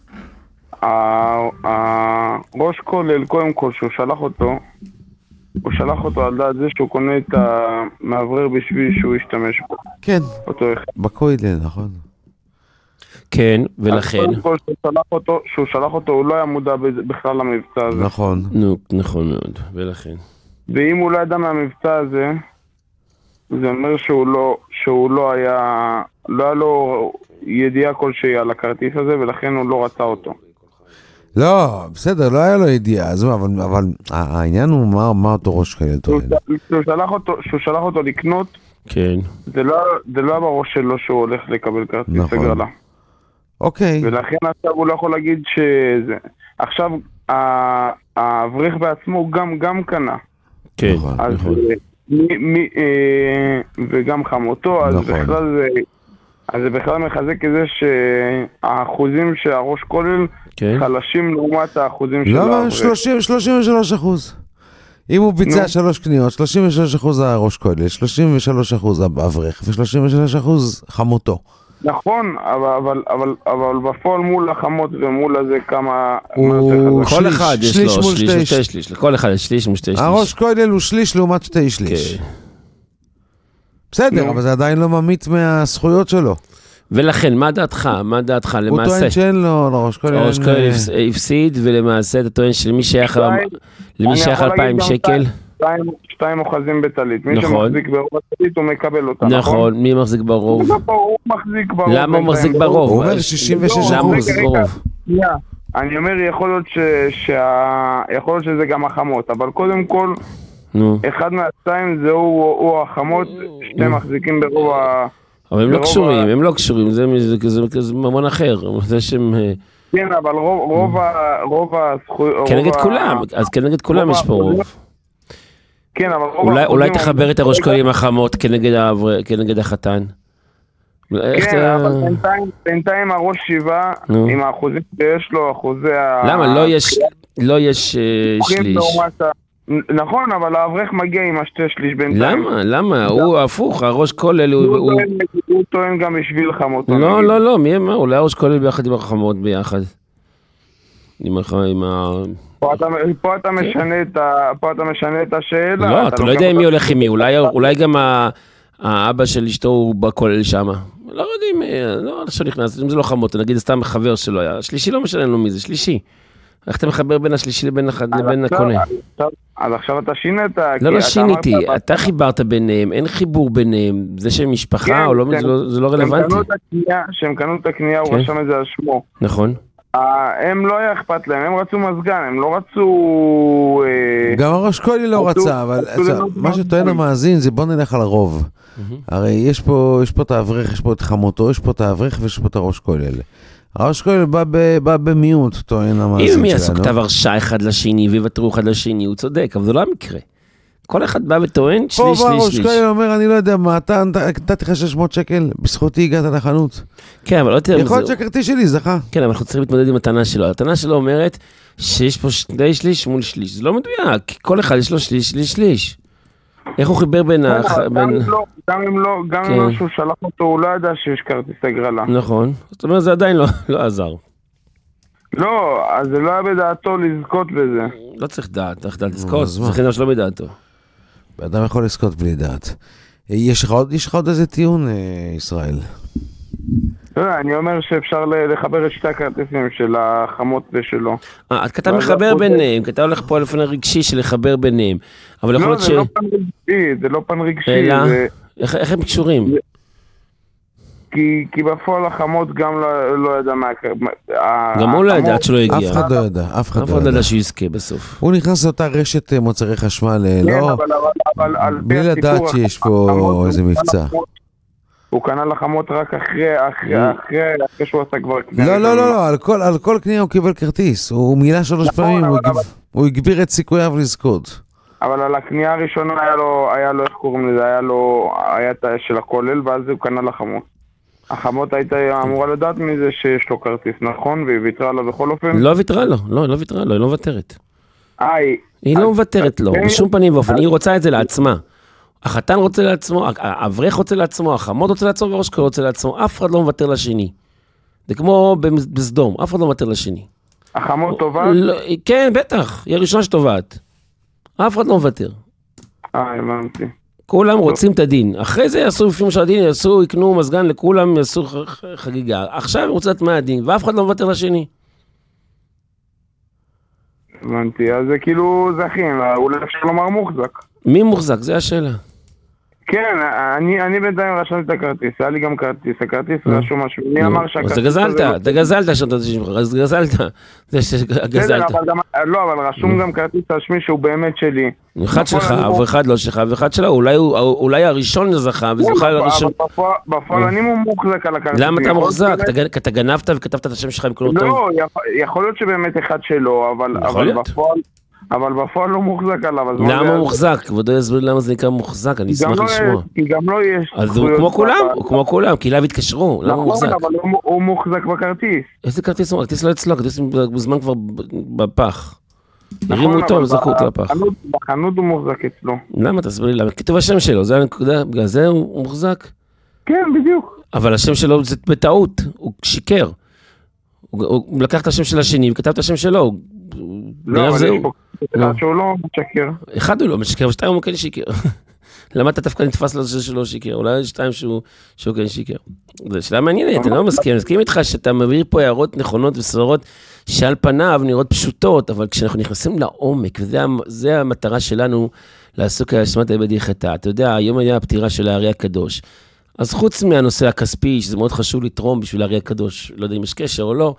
הראש כולל, קודם כל, שהוא שלח אותו, הוא שלח אותו על דעת זה שהוא קונה את המעברר בשביל שהוא ישתמש בו. כן, אותו אחד. בכוילל, נכון. כן, ולכן. קודם כל, שהוא שלח אותו, שהוא שלח אותו, הוא לא היה מודע בכלל למבצע הזה. נכון. נו, נכון מאוד, ולכן. ואם הוא לא ידע מהמבצע הזה, זה אומר שהוא לא, שהוא לא היה, לא היה לו ידיעה כלשהי על הכרטיס הזה, ולכן הוא לא רצה אותו. לא, בסדר, לא היה לו ידיעה, אבל, אבל העניין הוא מה, מה אותו ראש כולל טוען. שהוא שלח אותו, שהוא שלח אותו לקנות, כן. זה לא, זה לא היה בראש שלו שהוא הולך לקבל כרטיס נכון. הגרלה. אוקיי. ולכן עכשיו הוא לא יכול להגיד שזה... עכשיו, האברך בעצמו גם, גם קנה. כן, אז נכון. מי, מי, אה, וגם חמותו, אז נכון. בכלל זה... אז זה בכלל מחזק את זה שהאחוזים שהראש כולל כן. חלשים לעומת האחוזים של למה? האברך. שלושים, שלושים ושלוש אחוז. אם הוא ביצע שלוש קניות, שלושים ושלוש אחוז הראש כולל, שלושים ושלוש אחוז האברך, ו-שלושים ושלוש אחוז חמותו. נכון, אבל, אבל, אבל, אבל בפועל מול החמות ומול הזה כמה... הוא כל אחד יש לו שליש מול שליש שתי ושתי שליש, לכל אחד יש שליש ושתי שליש. הראש כולל הוא שליש לעומת שתי שליש. בסדר, אבל זה עדיין לא ממית מהזכויות שלו. ולכן, מה דעתך? מה דעתך למעשה? הוא טוען שאין לו לראש כולל. הראש כולל הפסיד, ולמעשה אתה טוען שלמי שייך אלפיים שקל? שתיים אוחזים בטלית. מי שמחזיק ברוב הטלית הוא מקבל אותה, נכון? נכון, מי מחזיק ברוב? הוא מחזיק ברוב. למה הוא מחזיק ברוב? הוא אומר שישים ושש אחוז. למה הוא מחזיק ברוב? אני אומר, יכול להיות, ש, שה, יכול להיות שזה גם החמות, אבל קודם כל, נו. אחד מהשתיים זה הוא, הוא החמות, שני מחזיקים ברוב ה... אבל הם לא קשורים, הם לא קשורים, זה ממון אחר, זה שהם... כן, אבל רוב, רוב, רוב הזכויות... כנגד כולם, אז כנגד כולם יש פה רוב. כן, אבל רוב... אולי, אולי תחבר את הראש כהן עם החמות כנגד החתן. כן, אבל בינתיים, בינתיים הראש שבעה, עם האחוזים שיש לו, אחוזי ה... למה? לא יש, לא יש שליש. נכון, אבל האברך מגיע עם השתי שליש בינתיים. למה? למה? הוא הפוך, הראש כולל הוא... הוא טוען גם בשביל חמות. לא, לא, לא, מי מה? אולי הראש כולל ביחד עם החמות ביחד. עם ה... פה אתה משנה את השאלה. לא, אתה לא יודע מי הולך עם מי, אולי גם האבא של אשתו הוא בכולל שם. לא יודעים, לא עכשיו נכנס, אם זה לא חמות, נגיד סתם חבר שלו היה, שלישי לא משנה לנו מי זה, שלישי. איך אתה מחבר בין השלישי לבין הקונה? אז עכשיו אתה שינית. לא, לא שיניתי, אתה חיברת ביניהם, אין חיבור ביניהם, זה שהם משפחה או לא, זה לא רלוונטי. שהם קנו את הקנייה, הוא רשם את זה על שמו. נכון. הם לא היה אכפת להם, הם רצו מזגן, הם לא רצו... גם הראש כהן לא רצה, אבל מה שטוען המאזין זה בוא נלך על הרוב. הרי יש פה את האברך, יש פה את חמותו, יש פה את האברך ויש פה את הראש כהן. הראש כהן בא במיעוט, טוען המאזין שלנו. אם הם יעשו כתב הרשע אחד לשני ויוותרו אחד לשני, הוא צודק, אבל זה לא המקרה. כל אחד בא וטוען שליש, שליש, שליש. פה ראש כהן אומר, אני לא יודע מה, אתה נתתי לך שש מאות שקל, בזכותי הגעת לחנות. כן, אבל לא תראה... יכול להיות שהכרטיס שלי, זכה. כן, אבל אנחנו צריכים להתמודד עם הטענה שלו. הטענה שלו אומרת שיש פה שני שליש מול שליש. זה לא מדויק, כי כל אחד יש לו שליש, שליש, שליש. איך הוא חיבר בין... גם אם לא שהוא שלח אותו, הוא לא ידע שיש כרטיס הגרלה. נכון. זאת אומרת, זה עדיין לא עזר. לא, אז זה לא היה בדעתו לזכות בזה. לא צריך דעת, צריך דעת לזכות. זה חינם שלא בדעתו. באדם יכול לזכות בלי דעת. יש לך עוד איזה טיעון, ישראל? לא, אני אומר שאפשר לחבר את שתי הכרטיסים של החמות ושלו. אה, אתה מחבר ביניהם, כי אתה הולך פה לפני רגשי של לחבר ביניהם. אבל יכול להיות ש... לא, זה לא פן רגשי, זה לא פן רגשי. אלא, איך הם קשורים? כי בפועל החמות גם לא ידע מה... גם הוא לא ידע, עד שלא הגיע. אף אחד לא ידע, אף אחד לא ידע. שיזכה בסוף. הוא נכנס לאותה רשת מוצרי חשמל, לא... בלי לדעת שיש פה איזה מבצע. הוא קנה לחמות רק אחרי, אחרי, אחרי, אחרי שהוא עשה כבר קנייה. לא, לא, לא, על כל, על כל קנייה הוא קיבל כרטיס. הוא מילה שלוש פעמים, הוא הגביר את סיכוייו לזכות. אבל על הקנייה הראשונה היה לו, היה לו, איך קוראים לזה, היה לו, היה את של הכולל, ואז הוא קנה לחמות. החמות הייתה אמורה לדעת מזה שיש לו כרטיס, נכון? והיא ויתרה לו בכל אופן? לא ויתרה לו, לא, לא ויתרה לו, היא לא מוותרת. איי. היא לא מוותרת לו, בשום פנים ואופן, היא רוצה את זה לעצמה. החתן רוצה לעצמו, האברך רוצה לעצמו, החמות רוצה לעצמו, והראש כהן רוצה לעצמו, אף אחד לא מוותר לשני. זה כמו בסדום, אף אחד לא מוותר לשני. החמות טובה? כן, בטח, היא הראשונה שטובעת. אף אחד לא מוותר. אה, הבנתי. כולם רוצים את הדין. אחרי זה יעשו לפי משל הדין, יעשו, יקנו מזגן לכולם, יעשו חגיגה. עכשיו הם רוצים את מה הדין, ואף אחד לא מוותר לשני. הבנתי, אז זה כאילו זכין, אולי אפשר לומר מוחזק. מי מוחזק? זה השאלה. כן, אני, אני בינתיים רשמתי את הכרטיס, היה לי גם כרטיס, הכרטיס רשום משהו, מי אמר שהכרטיס... אז גזלת, אתה גזלת שאתה תשמח, אז גזלת, זה שגזלת. לא, אבל רשום גם כרטיס על שמי שהוא באמת שלי. אחד שלך, ואחד לא שלך, ואחד שלו, אולי הראשון זכה, וזוכה לראשון. בפועל אני מוחזק על הכרטיס. למה אתה מוחזק? אתה גנבת וכתבת את השם שלך עם כלום טוב? לא, יכול להיות שבאמת אחד שלו, אבל בפועל... אבל בפועל לא מוחזק עליו. למה הוא מוחזק? כבודו יסביר למה זה נקרא מוחזק, אני אשמח לשמוע. כי גם לא יש... אז הוא כמו כולם, הוא כמו כולם, כי אליו התקשרו, למה הוא מוחזק? נכון, אבל הוא מוחזק בכרטיס. איזה כרטיס הוא? הכרטיס לא אצלו, הכרטיס בזמן כבר בפח. הרימו אותו, זרקו אותו לפח. בחנות הוא מוחזק אצלו. למה? תסביר לי למה? כתוב השם שלו, זה הנקודה, בגלל זה הוא מוחזק? כן, בדיוק. אבל השם שלו זה בטעות, הוא שיקר. הוא לקח את השם של השני וכתב את השם שלו. לא, אבל יש פה אחד שהוא לא משקר. אחד הוא לא משקר, ושתיים הוא כן שיקר. למה אתה דווקא נתפס לו שלא שיקר? אולי שתיים שהוא כן שיקר. זו שאלה מעניינת, אני לא מסכים. אני מסכים איתך שאתה מביא פה הערות נכונות וסברות שעל פניו נראות פשוטות, אבל כשאנחנו נכנסים לעומק, וזה המטרה שלנו לעסוק על שמעת עבד יחטא. אתה יודע, היום היה הפטירה של הארי הקדוש. אז חוץ מהנושא הכספי, שזה מאוד חשוב לתרום בשביל הארי הקדוש, לא יודע אם יש קשר או לא,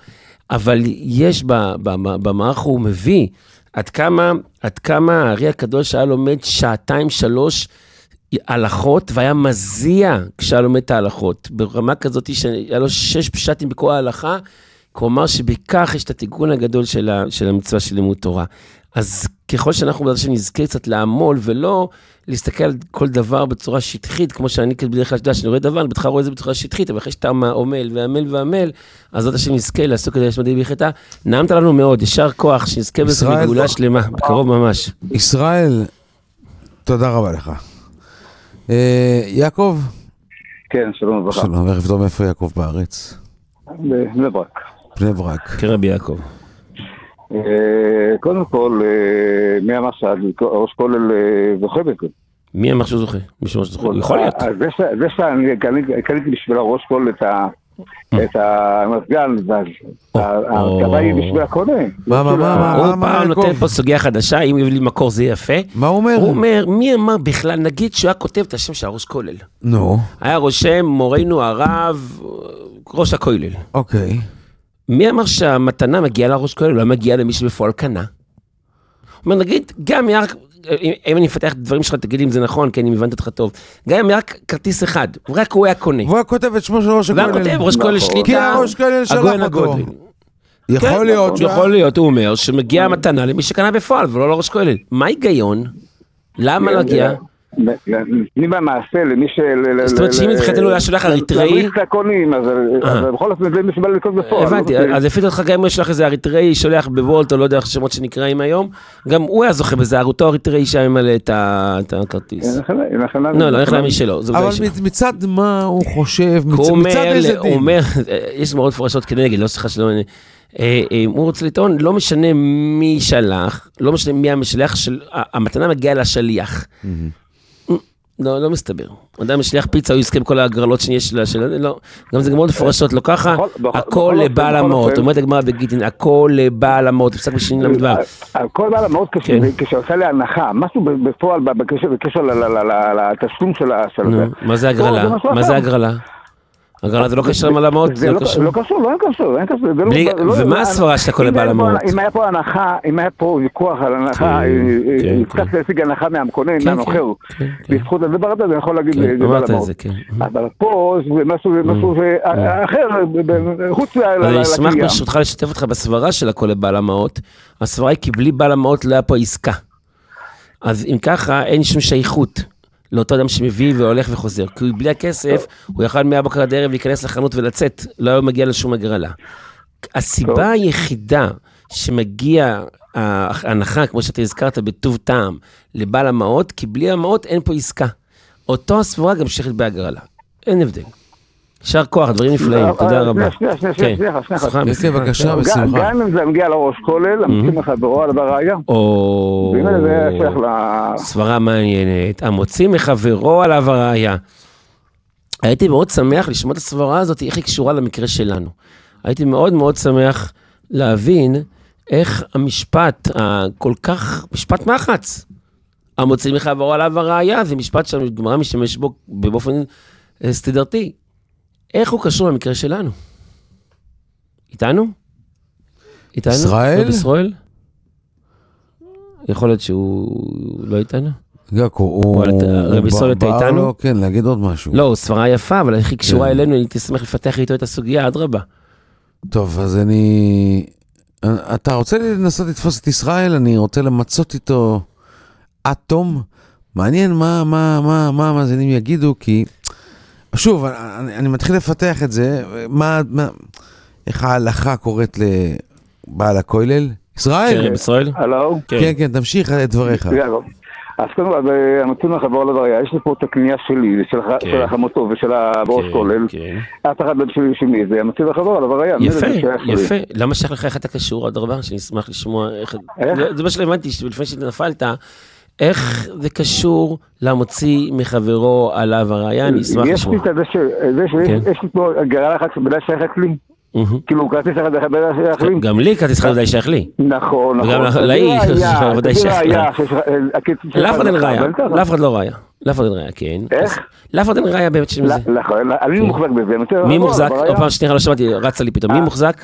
אבל יש במערך הוא מביא, עד כמה, עד כמה הארי הקדוש היה לומד שעתיים שלוש הלכות, והיה מזיע כשהיה לומד את ההלכות, ברמה כזאת שהיה לו שש פשטים בכל ההלכה, כלומר שבכך יש את התיקון הגדול של, ה, של המצווה של לימוד תורה. אז ככל שאנחנו בעצם נזכה קצת לעמול, ולא להסתכל על כל דבר בצורה שטחית, כמו שאני בדרך כלל יודע, שאני רואה דבר, אני בטח רואה את זה בצורה שטחית, אבל אחרי שאתה עמל ועמל ועמל, אז זאת השם נזכה לעסוק כדי לשמדי ביחתה. נעמת לנו מאוד, ישר כוח, שנזכה בזה בגאולה שלמה, בקרוב ממש. ישראל, תודה רבה לך. יעקב? כן, שלום וברכה. שלום, ערב טוב, איפה יעקב בארץ? בבני ברק. בני ברק. כרבי יעקב. קודם כל, מי אמר שהראש כולל זוכה בזה? מי אמר שהוא זוכה? מי שאומר שזוכה? יכול להיות. זה שאני קניתי בשביל הראש כולל את המסגן, ההרכבה היא בשביל הקודם. מה, מה, מה? הוא פעם נותן פה סוגיה חדשה, אם יביא לי מקור זה יפה. מה הוא אומר? הוא אומר, מי אמר בכלל, נגיד שהוא היה כותב את השם של הראש כולל. נו. היה רושם מורנו הרב, ראש הכולל. אוקיי. מי אמר שהמתנה מגיעה לראש כולל, לא מגיעה למי שבפועל קנה? הוא אומר, נגיד, גם ירק, אם אני אפתח את הדברים שלך, תגיד לי אם זה נכון, כי אני מבנת אותך טוב. גם אם ירק כרטיס אחד, רק הוא היה קונה. והוא היה כותב את שמו של ראש הכולל. והוא כותב ראש כולל שליטה. כי הראש כולל שלח אותו. יכול להיות. יכול להיות, הוא אומר, שמגיעה המתנה למי שקנה בפועל, ולא לראש כולל. מה היגיון? למה לא הגיע? מי במעשה למי ש... זאת אומרת שאם התחתנו היה שולח אריתראי... להמריץ את הקונים, אז בכל אופן זה מסבל לקרות בפועל. הבנתי, אז לפי אותך גם אם יש לך איזה אריתראי שולח בוולט, או לא יודע איך שמות שנקראים היום, גם הוא היה זוכה בזה, אותו אריתראי שהיה ממלא את הכרטיס. לא, לא, איך להאמין שלו. אבל מצד מה הוא חושב, מצד איזה דין? הוא אומר, יש מאוד פרשות כנגד, לא סליחה שלא... הוא רוצה לטעון, לא משנה מי שלח, לא משנה מי המשלח, המתנה מגיעה לשליח. לא, לא מסתבר. אדם משליח פיצה, הוא יזכה בכל ההגרלות שיש לה, לא, גם זה גמרות מפורשות, לא ככה, הכל לבעל המאות, אומרת הגמרא בגיטין, הכל לבעל המאות, תפסק בשני למדבר. הכל לבעל המאות כשעושה לי הנחה, משהו בפועל, בקשר לתשלום של זה. מה זה הגרלה? מה זה הגרלה? הגרלה זה לא קשר עם העלמות? זה לא קשור, לא קשור, אין קשור. ומה הסברה של הכל לבעל המאות? אם היה פה הנחה, אם היה פה ויכוח על הנחה, יפתח להשיג הנחה מהמקונן, מהנוחר, בזכות הדבר הזה, אני יכול להגיד לבעל המאות. אבל פה זה משהו אחר, חוץ להגיע. אני אשמח ברשותך לשתף אותך בסברה של הכל לבעל המאות. הסברה היא כי בלי בעל המאות לא היה פה עסקה. אז אם ככה, אין שום שייכות. לאותו אדם שמביא והולך וחוזר, כי בלי הכסף, הוא יכל מהבוקר עד הערב להיכנס לחנות ולצאת, לא היה מגיע לשום הגרלה. הסיבה היחידה שמגיע ההנחה, כמו שאתה הזכרת, בטוב טעם, לבעל המאות, כי בלי המאות אין פה עסקה. אותו הסבורה גם שייכת בהגרלה. אין הבדל. שר כוח, דברים נפלאים, תודה רבה. שנייה, שנייה, שנייה, שנייה, שנייה. בבקשה, בשמחה. גם אם זה מגיע לראש כולל, המוצאים מחברו על הראיה. או... והנה זה שייך ל... סברה מעניינת, המוצאים מחברו על הראיה. הייתי מאוד שמח לשמוע את הסברה הזאת, איך היא קשורה למקרה שלנו. הייתי מאוד מאוד שמח להבין איך המשפט, כל כך, משפט מחץ, המוצאים מחברו על הראיה, זה משפט שהגמרא משתמש בו באופן סטנדרטי. איך הוא קשור למקרה שלנו? איתנו? איתנו? ישראל? ישראל? יכול להיות שהוא לא איתנו? גקו, הוא... רבי ישראל אתה איתנו? כן, להגיד עוד משהו. לא, הוא סברה יפה, אבל איך היא קשורה אלינו, אני תשמח לפתח איתו את הסוגיה, עד רבה. טוב, אז אני... אתה רוצה לנסות לתפוס את ישראל? אני רוצה למצות איתו אטום. מעניין מה, מה, מה, מה המאזינים יגידו, כי... שוב, אני, אני מתחיל לפתח את זה, מה, מה, איך ההלכה קוראת לבעל הכולל? ישראל? כן, ישראל? הלו? כן, כן, תמשיך את דבריך. אז קודם כל, המצון לחבור לבריה, יש לי פה את הקנייה שלי, של החמותו ושל הבראש כולל. את אחת בשבילי שלי, זה המצון לחבור לבריה. יפה, יפה. למה שייך לך איך אתה קשור עוד הרבה? שאני אשמח לשמוע איך... זה מה שלמדתי, לפני שנפלת, איך זה קשור למוציא מחברו עליו הראיה, אני אשמח לשמוע. יש לי את זה, יש לי פה גרלה אחת שבדל שייכת לי. כאילו, כרטיס אחד בדל שייך לי. גם לי כרטיס אחד בדל שייך לי. נכון, נכון. וגם לאי, בדל שייך לי. לאף אחד אין ראיה, לאף אחד לא ראיה. לאף אחד אין ראיה, כן. איך? לאף אחד אין ראיה באמת של זה. נכון, אני מוחזק בזה. מי מוחזק? עוד פעם שנייה, לא שמעתי, רצה לי פתאום. מי מוחזק?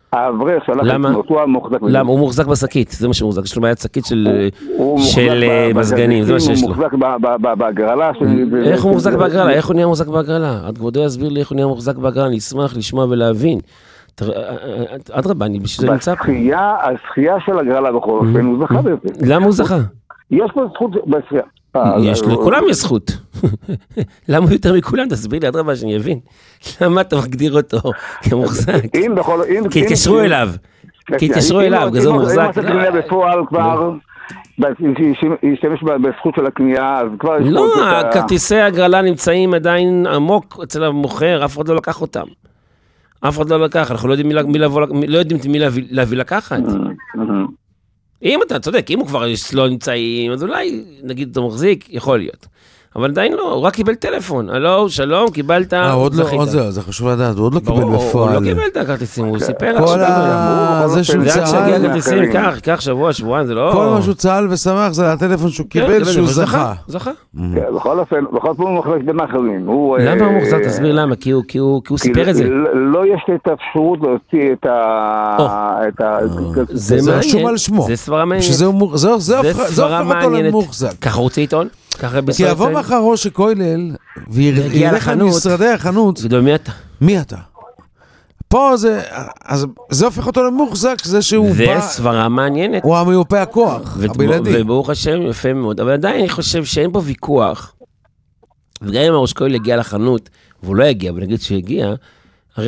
האברך שלח למה? את אותו המוחזק. למה? הוא מוחזק בשקית, זה מה שהוא מוחזק, יש לו בעיית שקית של מזגנים, זה מה שיש לו. הוא מוחזק בהגרלה. איך הוא מוחזק בהגרלה? איך הוא נהיה מוחזק בהגרלה? עד כבודו יסביר לי איך הוא נהיה מוחזק בהגרלה, אני אשמח לשמוע ולהבין. עד רבה, אני בשביל זה נמצא פה. הזכייה של הגרלה בכל אופן, הוא זכה בזה. למה הוא זכה? יש לו זכות בזכייה. יש לו, לכולם יש זכות. למה יותר מכולם? תסביר לי עד רבה שאני אבין. למה אתה מגדיר אותו כמוחזק? כי התיישרו אליו. כי התיישרו אליו, כזו מוחזק. אם אתה קנייה בפועל כבר, ישתמש בזכות של הקנייה, אז כבר... לא, כרטיסי הגרלה נמצאים עדיין עמוק אצל המוכר, אף אחד לא לקח אותם. אף אחד לא לקח, אנחנו לא יודעים מי להביא לקחת. אם אתה צודק, אם הוא כבר לא נמצאים, אז אולי נגיד אתה מחזיק, יכול להיות. אבל עדיין לא, הוא רק קיבל טלפון. הלו, שלום, קיבלת, אה, עוד לא, עוד זה, זה חשוב לדעת, הוא עוד לא קיבל בפועל. הוא לא קיבל את הכרטיסים, הוא סיפר. כל ה... זה שהוא צהל. זה היה כרטיסים, כך, כך שבוע, שבועיים, זה לא... כל מה שהוא צהל ושמח, זה הטלפון שהוא קיבל, שהוא זכה. זכה. בכל אופן, בכל פעם הוא מחלק בין האחרים. למה הוא מוחזק? תסביר למה, כי הוא סיפר את זה. לא יש לי את האפשרות להוציא את ה... זה רשום על שמו. זה סברה מעניינת. זה הופך אותו למוחזק. ככה רוצה עיתון? כי יבוא מחר ראש הכולל, וילך למשרדי החנות, מי אתה? מי אתה? פה זה, אז זה הופך אותו למוחזק, זה שהוא בא... זה סברה מעניינת. הוא המיופה הכוח, הבלעדי. וברוך השם יפה מאוד, אבל עדיין אני חושב שאין פה ויכוח, וגם אם הראש הכולל יגיע לחנות, והוא לא יגיע, ונגיד שיגיע, הרי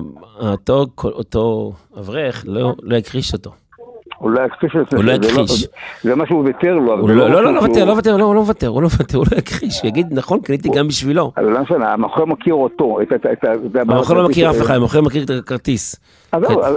אותו אברך לא יכחיש אותו. הוא לא יכחיש את זה. הוא לא יכחיש. זה מה שהוא ויתר לו. לא, לא, לא, לא וותר, לא וותר, לא, לא וותר, הוא לא וותר, הוא לא יכחיש. הוא יגיד, נכון, קניתי גם בשבילו. אבל לא משנה, המוכר מכיר אותו. המוכר לא מכיר אף אחד, המוכר מכיר את הכרטיס. אז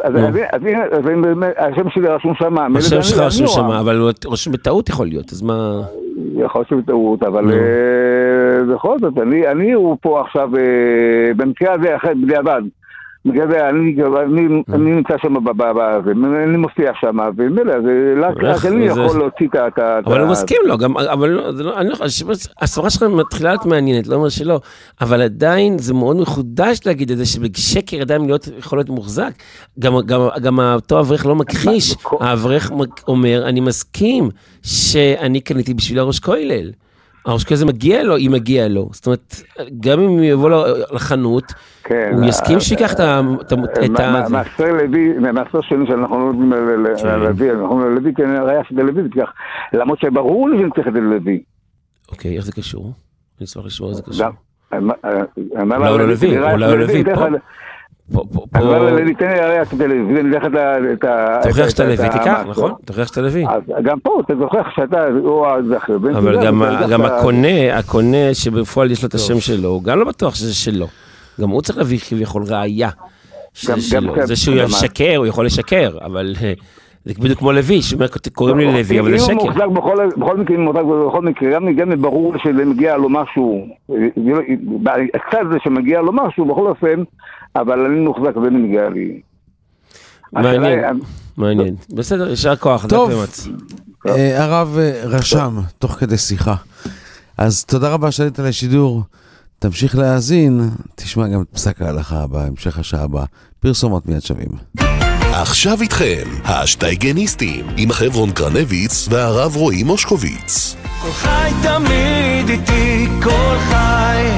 השם שלי רשום שם. השם שלך רשום שם, אבל הוא רשום בטעות יכול להיות, אז מה... יכול להיות בטעות, אבל בכל זאת, אני הוא פה עכשיו, במקרה הזה, אחרי בדיעבד. אני נמצא שם, אני מופיע שם, ומילא, אז אני יכול להוציא את ה... אבל הוא מסכים לו, אבל אני לא חושב, הסברה שלך מתחילה להיות מעניינת, לא אומר שלא, אבל עדיין זה מאוד מחודש להגיד את זה, שבשקר עדיין יכול להיות מוחזק, גם אותו אברך לא מכחיש, האברך אומר, אני מסכים שאני קניתי בשביל הראש כולל, הראש כזה מגיע לו, היא מגיעה לו, זאת אומרת, גם אם יבוא לחנות, הוא יסכים שיקח את ה... מאסר לוי, מאסר שני שאנחנו לא יודעים לוי, אנחנו לא לוי, כי אני ראייה שזה לוי, למרות שברור לי שנצטרך את זה לוי. אוקיי, איך זה קשור? אני אשמח לשמוע איך זה קשור. אולי הוא לוי, אולי הוא לוי, פה. אבל אני תן לי הרי את הלוי, אני אלך את ה... תוכיח שאתה לוי, תיקח, נכון? תוכיח שאתה לוי. גם פה, אתה תוכיח שאתה, הוא הזכר. אבל גם הקונה, הקונה שבפועל יש לו את השם שלו, הוא גם לא בטוח שזה שלו. גם הוא צריך להביא כביכול ראייה שזה שלו. זה שהוא ישקר, הוא יכול לשקר, אבל זה בדיוק כמו לוי, שקוראים לי לוי, אבל זה שקר. אם הוא מוחזק בכל מקרה, בכל מקרה, גם ברור שמגיע לו משהו, קצת זה שמגיע לו משהו, בכל אופן, אבל אני מוחזק ואני מגיע לי. מעניין, מעניין. בסדר, ישר כוח. טוב, הרב רשם, תוך כדי שיחה. אז תודה רבה שעלית לשידור. תמשיך להאזין, תשמע גם את פסק ההלכה הבא, המשך השעה הבאה. פרסומות מיד שווים. עכשיו איתכם, השטייגניסטים, עם חברון קרנביץ והרב רועי מושקוביץ. כל חי תמיד איתי, כל חי.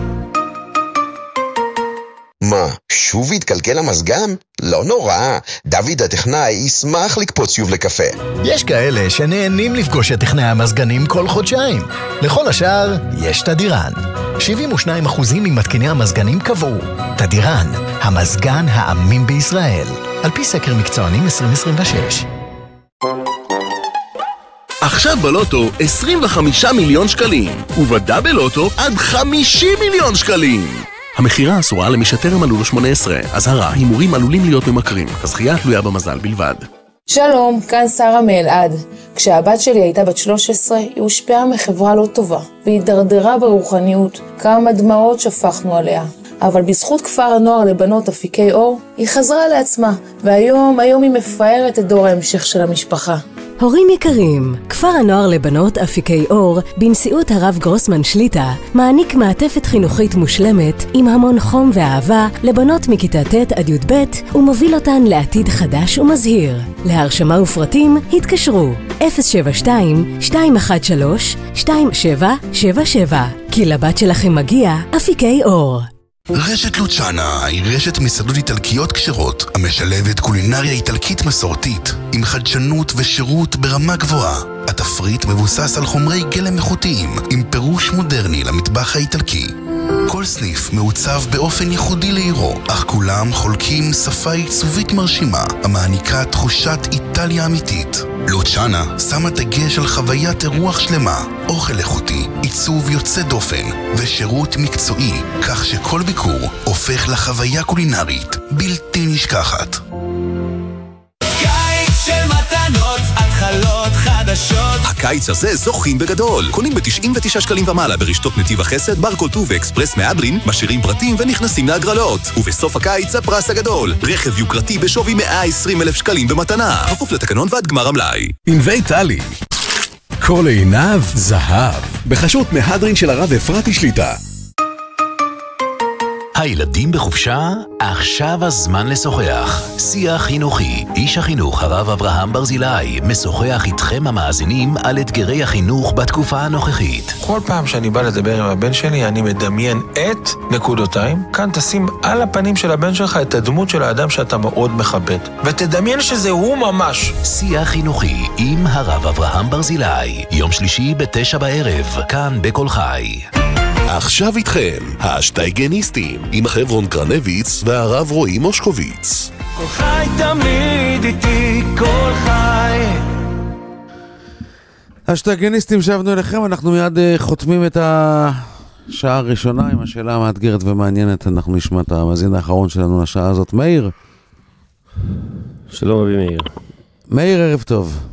מה, שוב התקלקל המזגן? לא נורא, דוד הטכנאי ישמח לקפוץ שוב לקפה. יש כאלה שנהנים לפגוש את טכנאי המזגנים כל חודשיים. לכל השאר, יש תדירן. שבעים ושניים אחוז ממתקיני המזגנים קבעו. תדירן, המזגן האמין בישראל. על פי סקר מקצוענים עשרים עשרים ושש. עכשיו בלוטו עשרים וחמישה מיליון שקלים, ובדאבל לוטו עד חמישים מיליון שקלים. המחירה אסורה למי שטרם מלאו לו שמונה עשרה, אזהרה, הימורים עלולים להיות ממכרים, הזכייה תלויה במזל בלבד. שלום, כאן שרה מאלעד. כשהבת שלי הייתה בת שלוש עשרה, היא הושפעה מחברה לא טובה, והיא דרדרה ברוחניות, כמה דמעות שפכנו עליה. אבל בזכות כפר הנוער לבנות אפיקי אור, היא חזרה לעצמה, והיום, היום היא מפארת את דור ההמשך של המשפחה. הורים יקרים, כפר הנוער לבנות אפיקי אור, בנשיאות הרב גרוסמן שליטה, מעניק מעטפת חינוכית מושלמת עם המון חום ואהבה לבנות מכיתה ט' עד י"ב ומוביל אותן לעתיד חדש ומזהיר. להרשמה ופרטים התקשרו אפס שבע שתיים שתיים אחת שלוש שתיים שבע שבע שבע, כי לבת שלכם מגיע אפיקי אור. רשת לוצ'אנה היא רשת מסעדות איטלקיות כשרות המשלבת קולינריה איטלקית מסורתית עם חדשנות ושירות ברמה גבוהה. התפריט מבוסס על חומרי גלם איכותיים עם פירוש מודרני למטבח האיטלקי. כל סניף מעוצב באופן ייחודי לעירו, אך כולם חולקים שפה עיצובית מרשימה המעניקה תחושת איטליה אמיתית. לוצ'אנה שמה דגש על חוויית אירוח שלמה, אוכל איכותי, עיצוב יוצא דופן ושירות מקצועי, כך שכל ביקור הופך לחוויה קולינרית בלתי נשכחת. קיץ של מתנות, התחלות חדשות. הקיץ הזה זוכים בגדול. קונים ב-תשעים ותשעה שקלים ומעלה ברשתות נתיב החסד, ברקולטו ואקספרס מהדרין, משאירים פרטים ונכנסים להגרלות. ובסוף הקיץ הפרס הגדול, רכב יוקרתי בשווי מאה ועשרים אלף שקלים במתנה. כפוף לתקנון ועד גמר המלאי. ענבי טלי, כל עיניו זהב, בחשות מהדרין של הרב אפרתי שליטה. הילדים בחופשה? עכשיו הזמן לשוחח. שיח חינוכי. איש החינוך הרב אברהם ברזילי משוחח איתכם המאזינים על אתגרי החינוך בתקופה הנוכחית. כל פעם שאני בא לדבר עם הבן שלי, אני מדמיין את נקודותיים. כאן תשים על הפנים של הבן שלך את הדמות של האדם שאתה מאוד מכבד. ותדמיין שזה הוא ממש. שיח חינוכי עם הרב אברהם ברזילי. יום שלישי בתשע בערב, כאן בכל חי. עכשיו איתכם, השטייגניסטים, עם חברון קרנביץ והרב רועי מושקוביץ. כל חי תמיד איתי, כל חי. השטייגניסטים, שבנו אליכם, אנחנו מיד חותמים את השעה הראשונה עם השאלה המאתגרת ומעניינת. אנחנו נשמע את המאזין האחרון שלנו לשעה הזאת. מאיר. שלום רבי מאיר. מאיר, ערב טוב.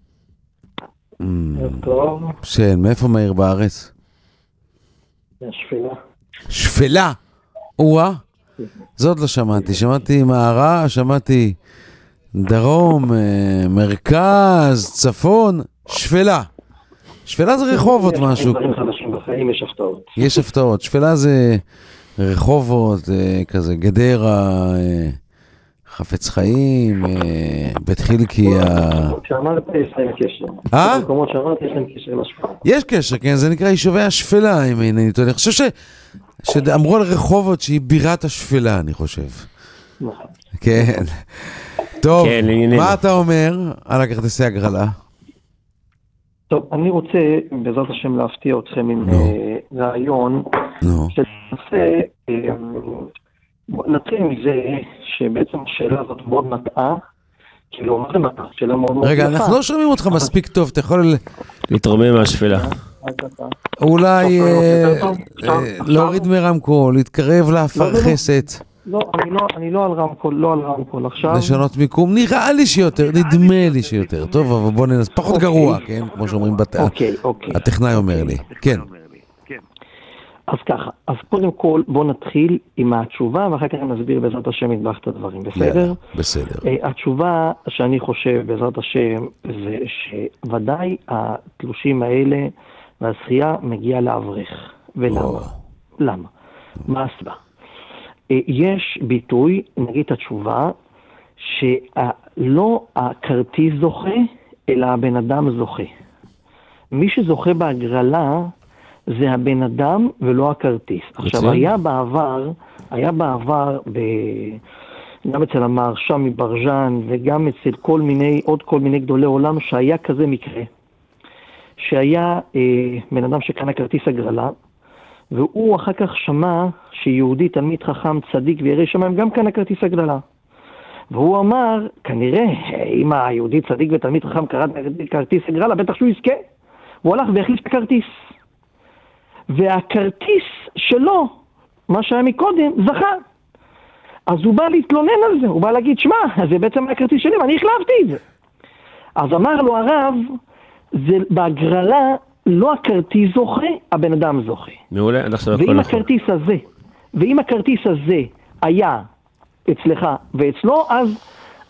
ערב טוב. כן, מאיפה מאיר בארץ? שפלה. שפלה? וואה? זאת לא שמעתי. שמעתי מערה, שמעתי דרום, מרכז, צפון, שפלה. שפלה זה רחובות משהו. יש דברים חדשים בחיים, יש הפתעות. יש הפתעות. שפלה זה רחובות, כזה גדרה, חפץ חיים, בית חילקיה. כשאמרת יש להם קשר. אה? במקומות שאמרת יש להם קשר לשפלה. יש קשר, כן, זה נקרא יישובי השפלה, אם אינני טועה. אני חושב שאמרו על רחובות שהיא בירת השפלה, אני חושב. נכון. כן. טוב, מה אתה אומר על הכרטיסי הגרלה? טוב, אני רוצה בעזרת השם להפתיע אתכם עם רעיון שנעשה, נתחיל מזה שבעצם השאלה הזאת מאוד מטעה, כאילו מה זה מטעה? שאלה מאוד מאוד יפה. רגע, אנחנו לא שומעים אותך מספיק טוב, אתה יכול להתרומם מהשפלה. אולי להוריד מרמקול, להתקרב לאפרכסת. לא, אני לא על רמקול, לא על רמקול עכשיו. לשנות מיקום, נראה לי שיותר, נדמה לי שיותר. טוב, אבל בוא ננס, פחות גרוע, כן? כמו שאומרים, הטכנאי אומר לי. כן. אז ככה, אז קודם כל בוא נתחיל עם התשובה, ואחר כך נסביר בעזרת השם נדבח את הדברים, בסדר? בסדר. התשובה שאני חושב בעזרת השם, זה שוודאי התלושים האלה והזכייה מגיעה לאברך. ולמה? למה? מה הסיבה? יש ביטוי, נגיד את התשובה, שלא הכרטיס זוכה, אלא הבן אדם זוכה. מי שזוכה בהגרלה, זה הבן אדם ולא הכרטיס. עכשיו, היה בעבר, היה בעבר, ב... גם אצל המהרש"ם מברז'אן, וגם אצל כל מיני, עוד כל מיני גדולי עולם, שהיה כזה מקרה. שהיה אה, בן אדם שקנה כרטיס הגרלה, והוא אחר כך שמע שיהודי תלמיד חכם צדיק וירא שמיים גם קנה כרטיס הגרלה. והוא אמר, כנראה, אם היהודי צדיק ותלמיד חכם קרא כרטיס הגרלה, בטח שהוא יזכה. הוא הלך והחליף את הכרטיס. והכרטיס שלו, מה שהיה מקודם, זכה. אז הוא בא להתלונן על זה, הוא בא להגיד, שמע, זה בעצם הכרטיס שלי, ואני החלפתי את זה. אז אמר לו הרב, זה בהגרלה, לא הכרטיס זוכה, הבן אדם זוכה. מעולה, עד עכשיו הכל ואם נכון. הכרטיס הזה, ואם הכרטיס הזה היה אצלך ואצלו, אז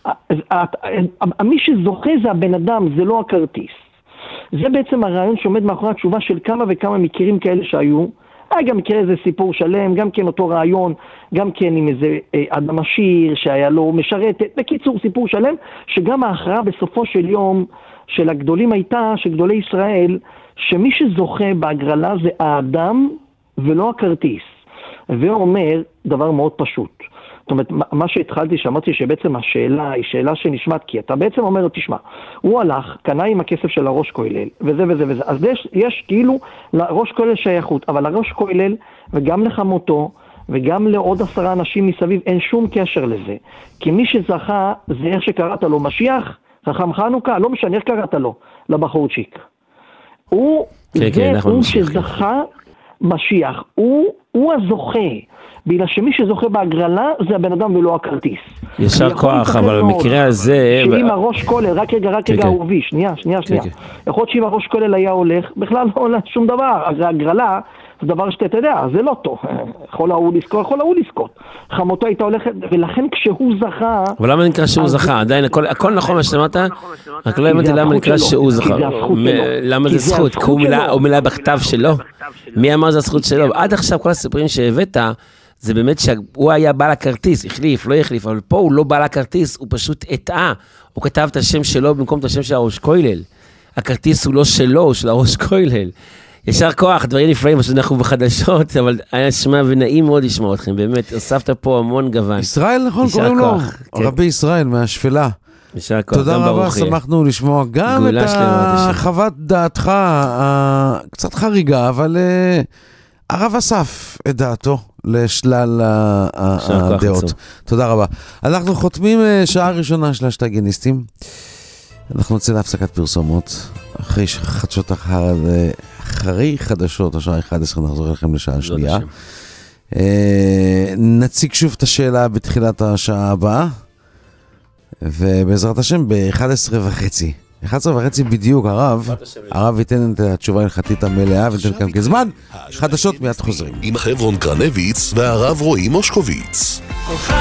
מי שזוכה זה הבן אדם, זה לא הכרטיס. זה בעצם הרעיון שעומד מאחורי התשובה של כמה וכמה מקרים כאלה שהיו. היה גם מקרה איזה סיפור שלם, גם כן אותו רעיון, גם כן עם איזה אדם עשיר שהיה לו משרתת. בקיצור, סיפור שלם, שגם ההכרעה בסופו של יום של הגדולים הייתה, של גדולי ישראל, שמי שזוכה בהגרלה זה האדם ולא הכרטיס. והוא אומר דבר מאוד פשוט. זאת אומרת, מה שהתחלתי, שאמרתי שבעצם השאלה היא שאלה שנשמעת, כי אתה בעצם אומר, תשמע, הוא הלך, קנה עם הכסף של הראש כולל, וזה וזה וזה. אז יש, יש כאילו לראש כולל שייכות, אבל הראש כולל, וגם לחמותו, וגם לעוד עשרה אנשים מסביב, אין שום קשר לזה. כי מי שזכה, זה איך שקראת לו, משיח, חכם חנוכה, לא משנה, איך קראת לו, לבחורצ'יק. הוא, כן, זה כן, הוא שזכה משיח, הוא, הוא הזוכה. בגלל שמי שזוכה בהגרלה זה הבן אדם ולא הכרטיס. ישר כוח, אבל במקרה הזה... שאם הראש כולל, רק רגע, רק רגע, אהובי, שנייה, שנייה, שנייה. יכול להיות שאם הראש כולל היה הולך, בכלל לא עולה שום דבר. אז ההגרלה זה דבר שאתה יודע, זה לא טוב. יכול להוא לזכות, יכול להוא לזכות. חמותו הייתה הולכת, ולכן כשהוא זכה... אבל למה נקרא שהוא זכה? עדיין, הכל נכון מה שאמרת, רק לא הבנתי למה נקרא שהוא זכה. למה זה זכות? כי הוא מילא בכתב שלו. מי אמר זה הזכות שלו? עד עכשיו כל הסיפורים שהבאת, זה באמת שהוא היה בעל הכרטיס, החליף, לא החליף, אבל פה הוא לא בעל הכרטיס, הוא פשוט הטעה. הוא כתב את השם שלו במקום את השם של הראש כולל. הכרטיס הוא לא שלו, הוא של הראש כולל. ישר כוח, דברים נפלאים, פשוט אנחנו בחדשות, אבל היה שמע ונעים מאוד לשמוע אתכם, באמת, הוספת פה המון גוון. ישראל, נכון, קוראים לו, רבי ישראל מהשפלה. ישר כוח, תודה רבה, שמחנו לשמוע גם את חוות דעתך, קצת חריגה, אבל הרב אסף את דעתו לשלל הדעות. תודה רבה. אנחנו חותמים שעה ראשונה של השטגניסטים. אנחנו נצא להפסקת פרסומות. אחרי חדשות אחר, אחרי חדשות, השעה אחת עשרה, נחזור אליכם לשעה שנייה. נציג שוב את השאלה בתחילת השעה הבאה, ובעזרת השם ב-אחת עשרה וחצי. אחת עשרה וחצי בדיוק, הרב, הרב ייתן את התשובה ההלכתית המלאה, וייתן כאן כזמן, חדשות מיד חוזרים. עם חברון קרנביץ והרב רועי מושקוביץ.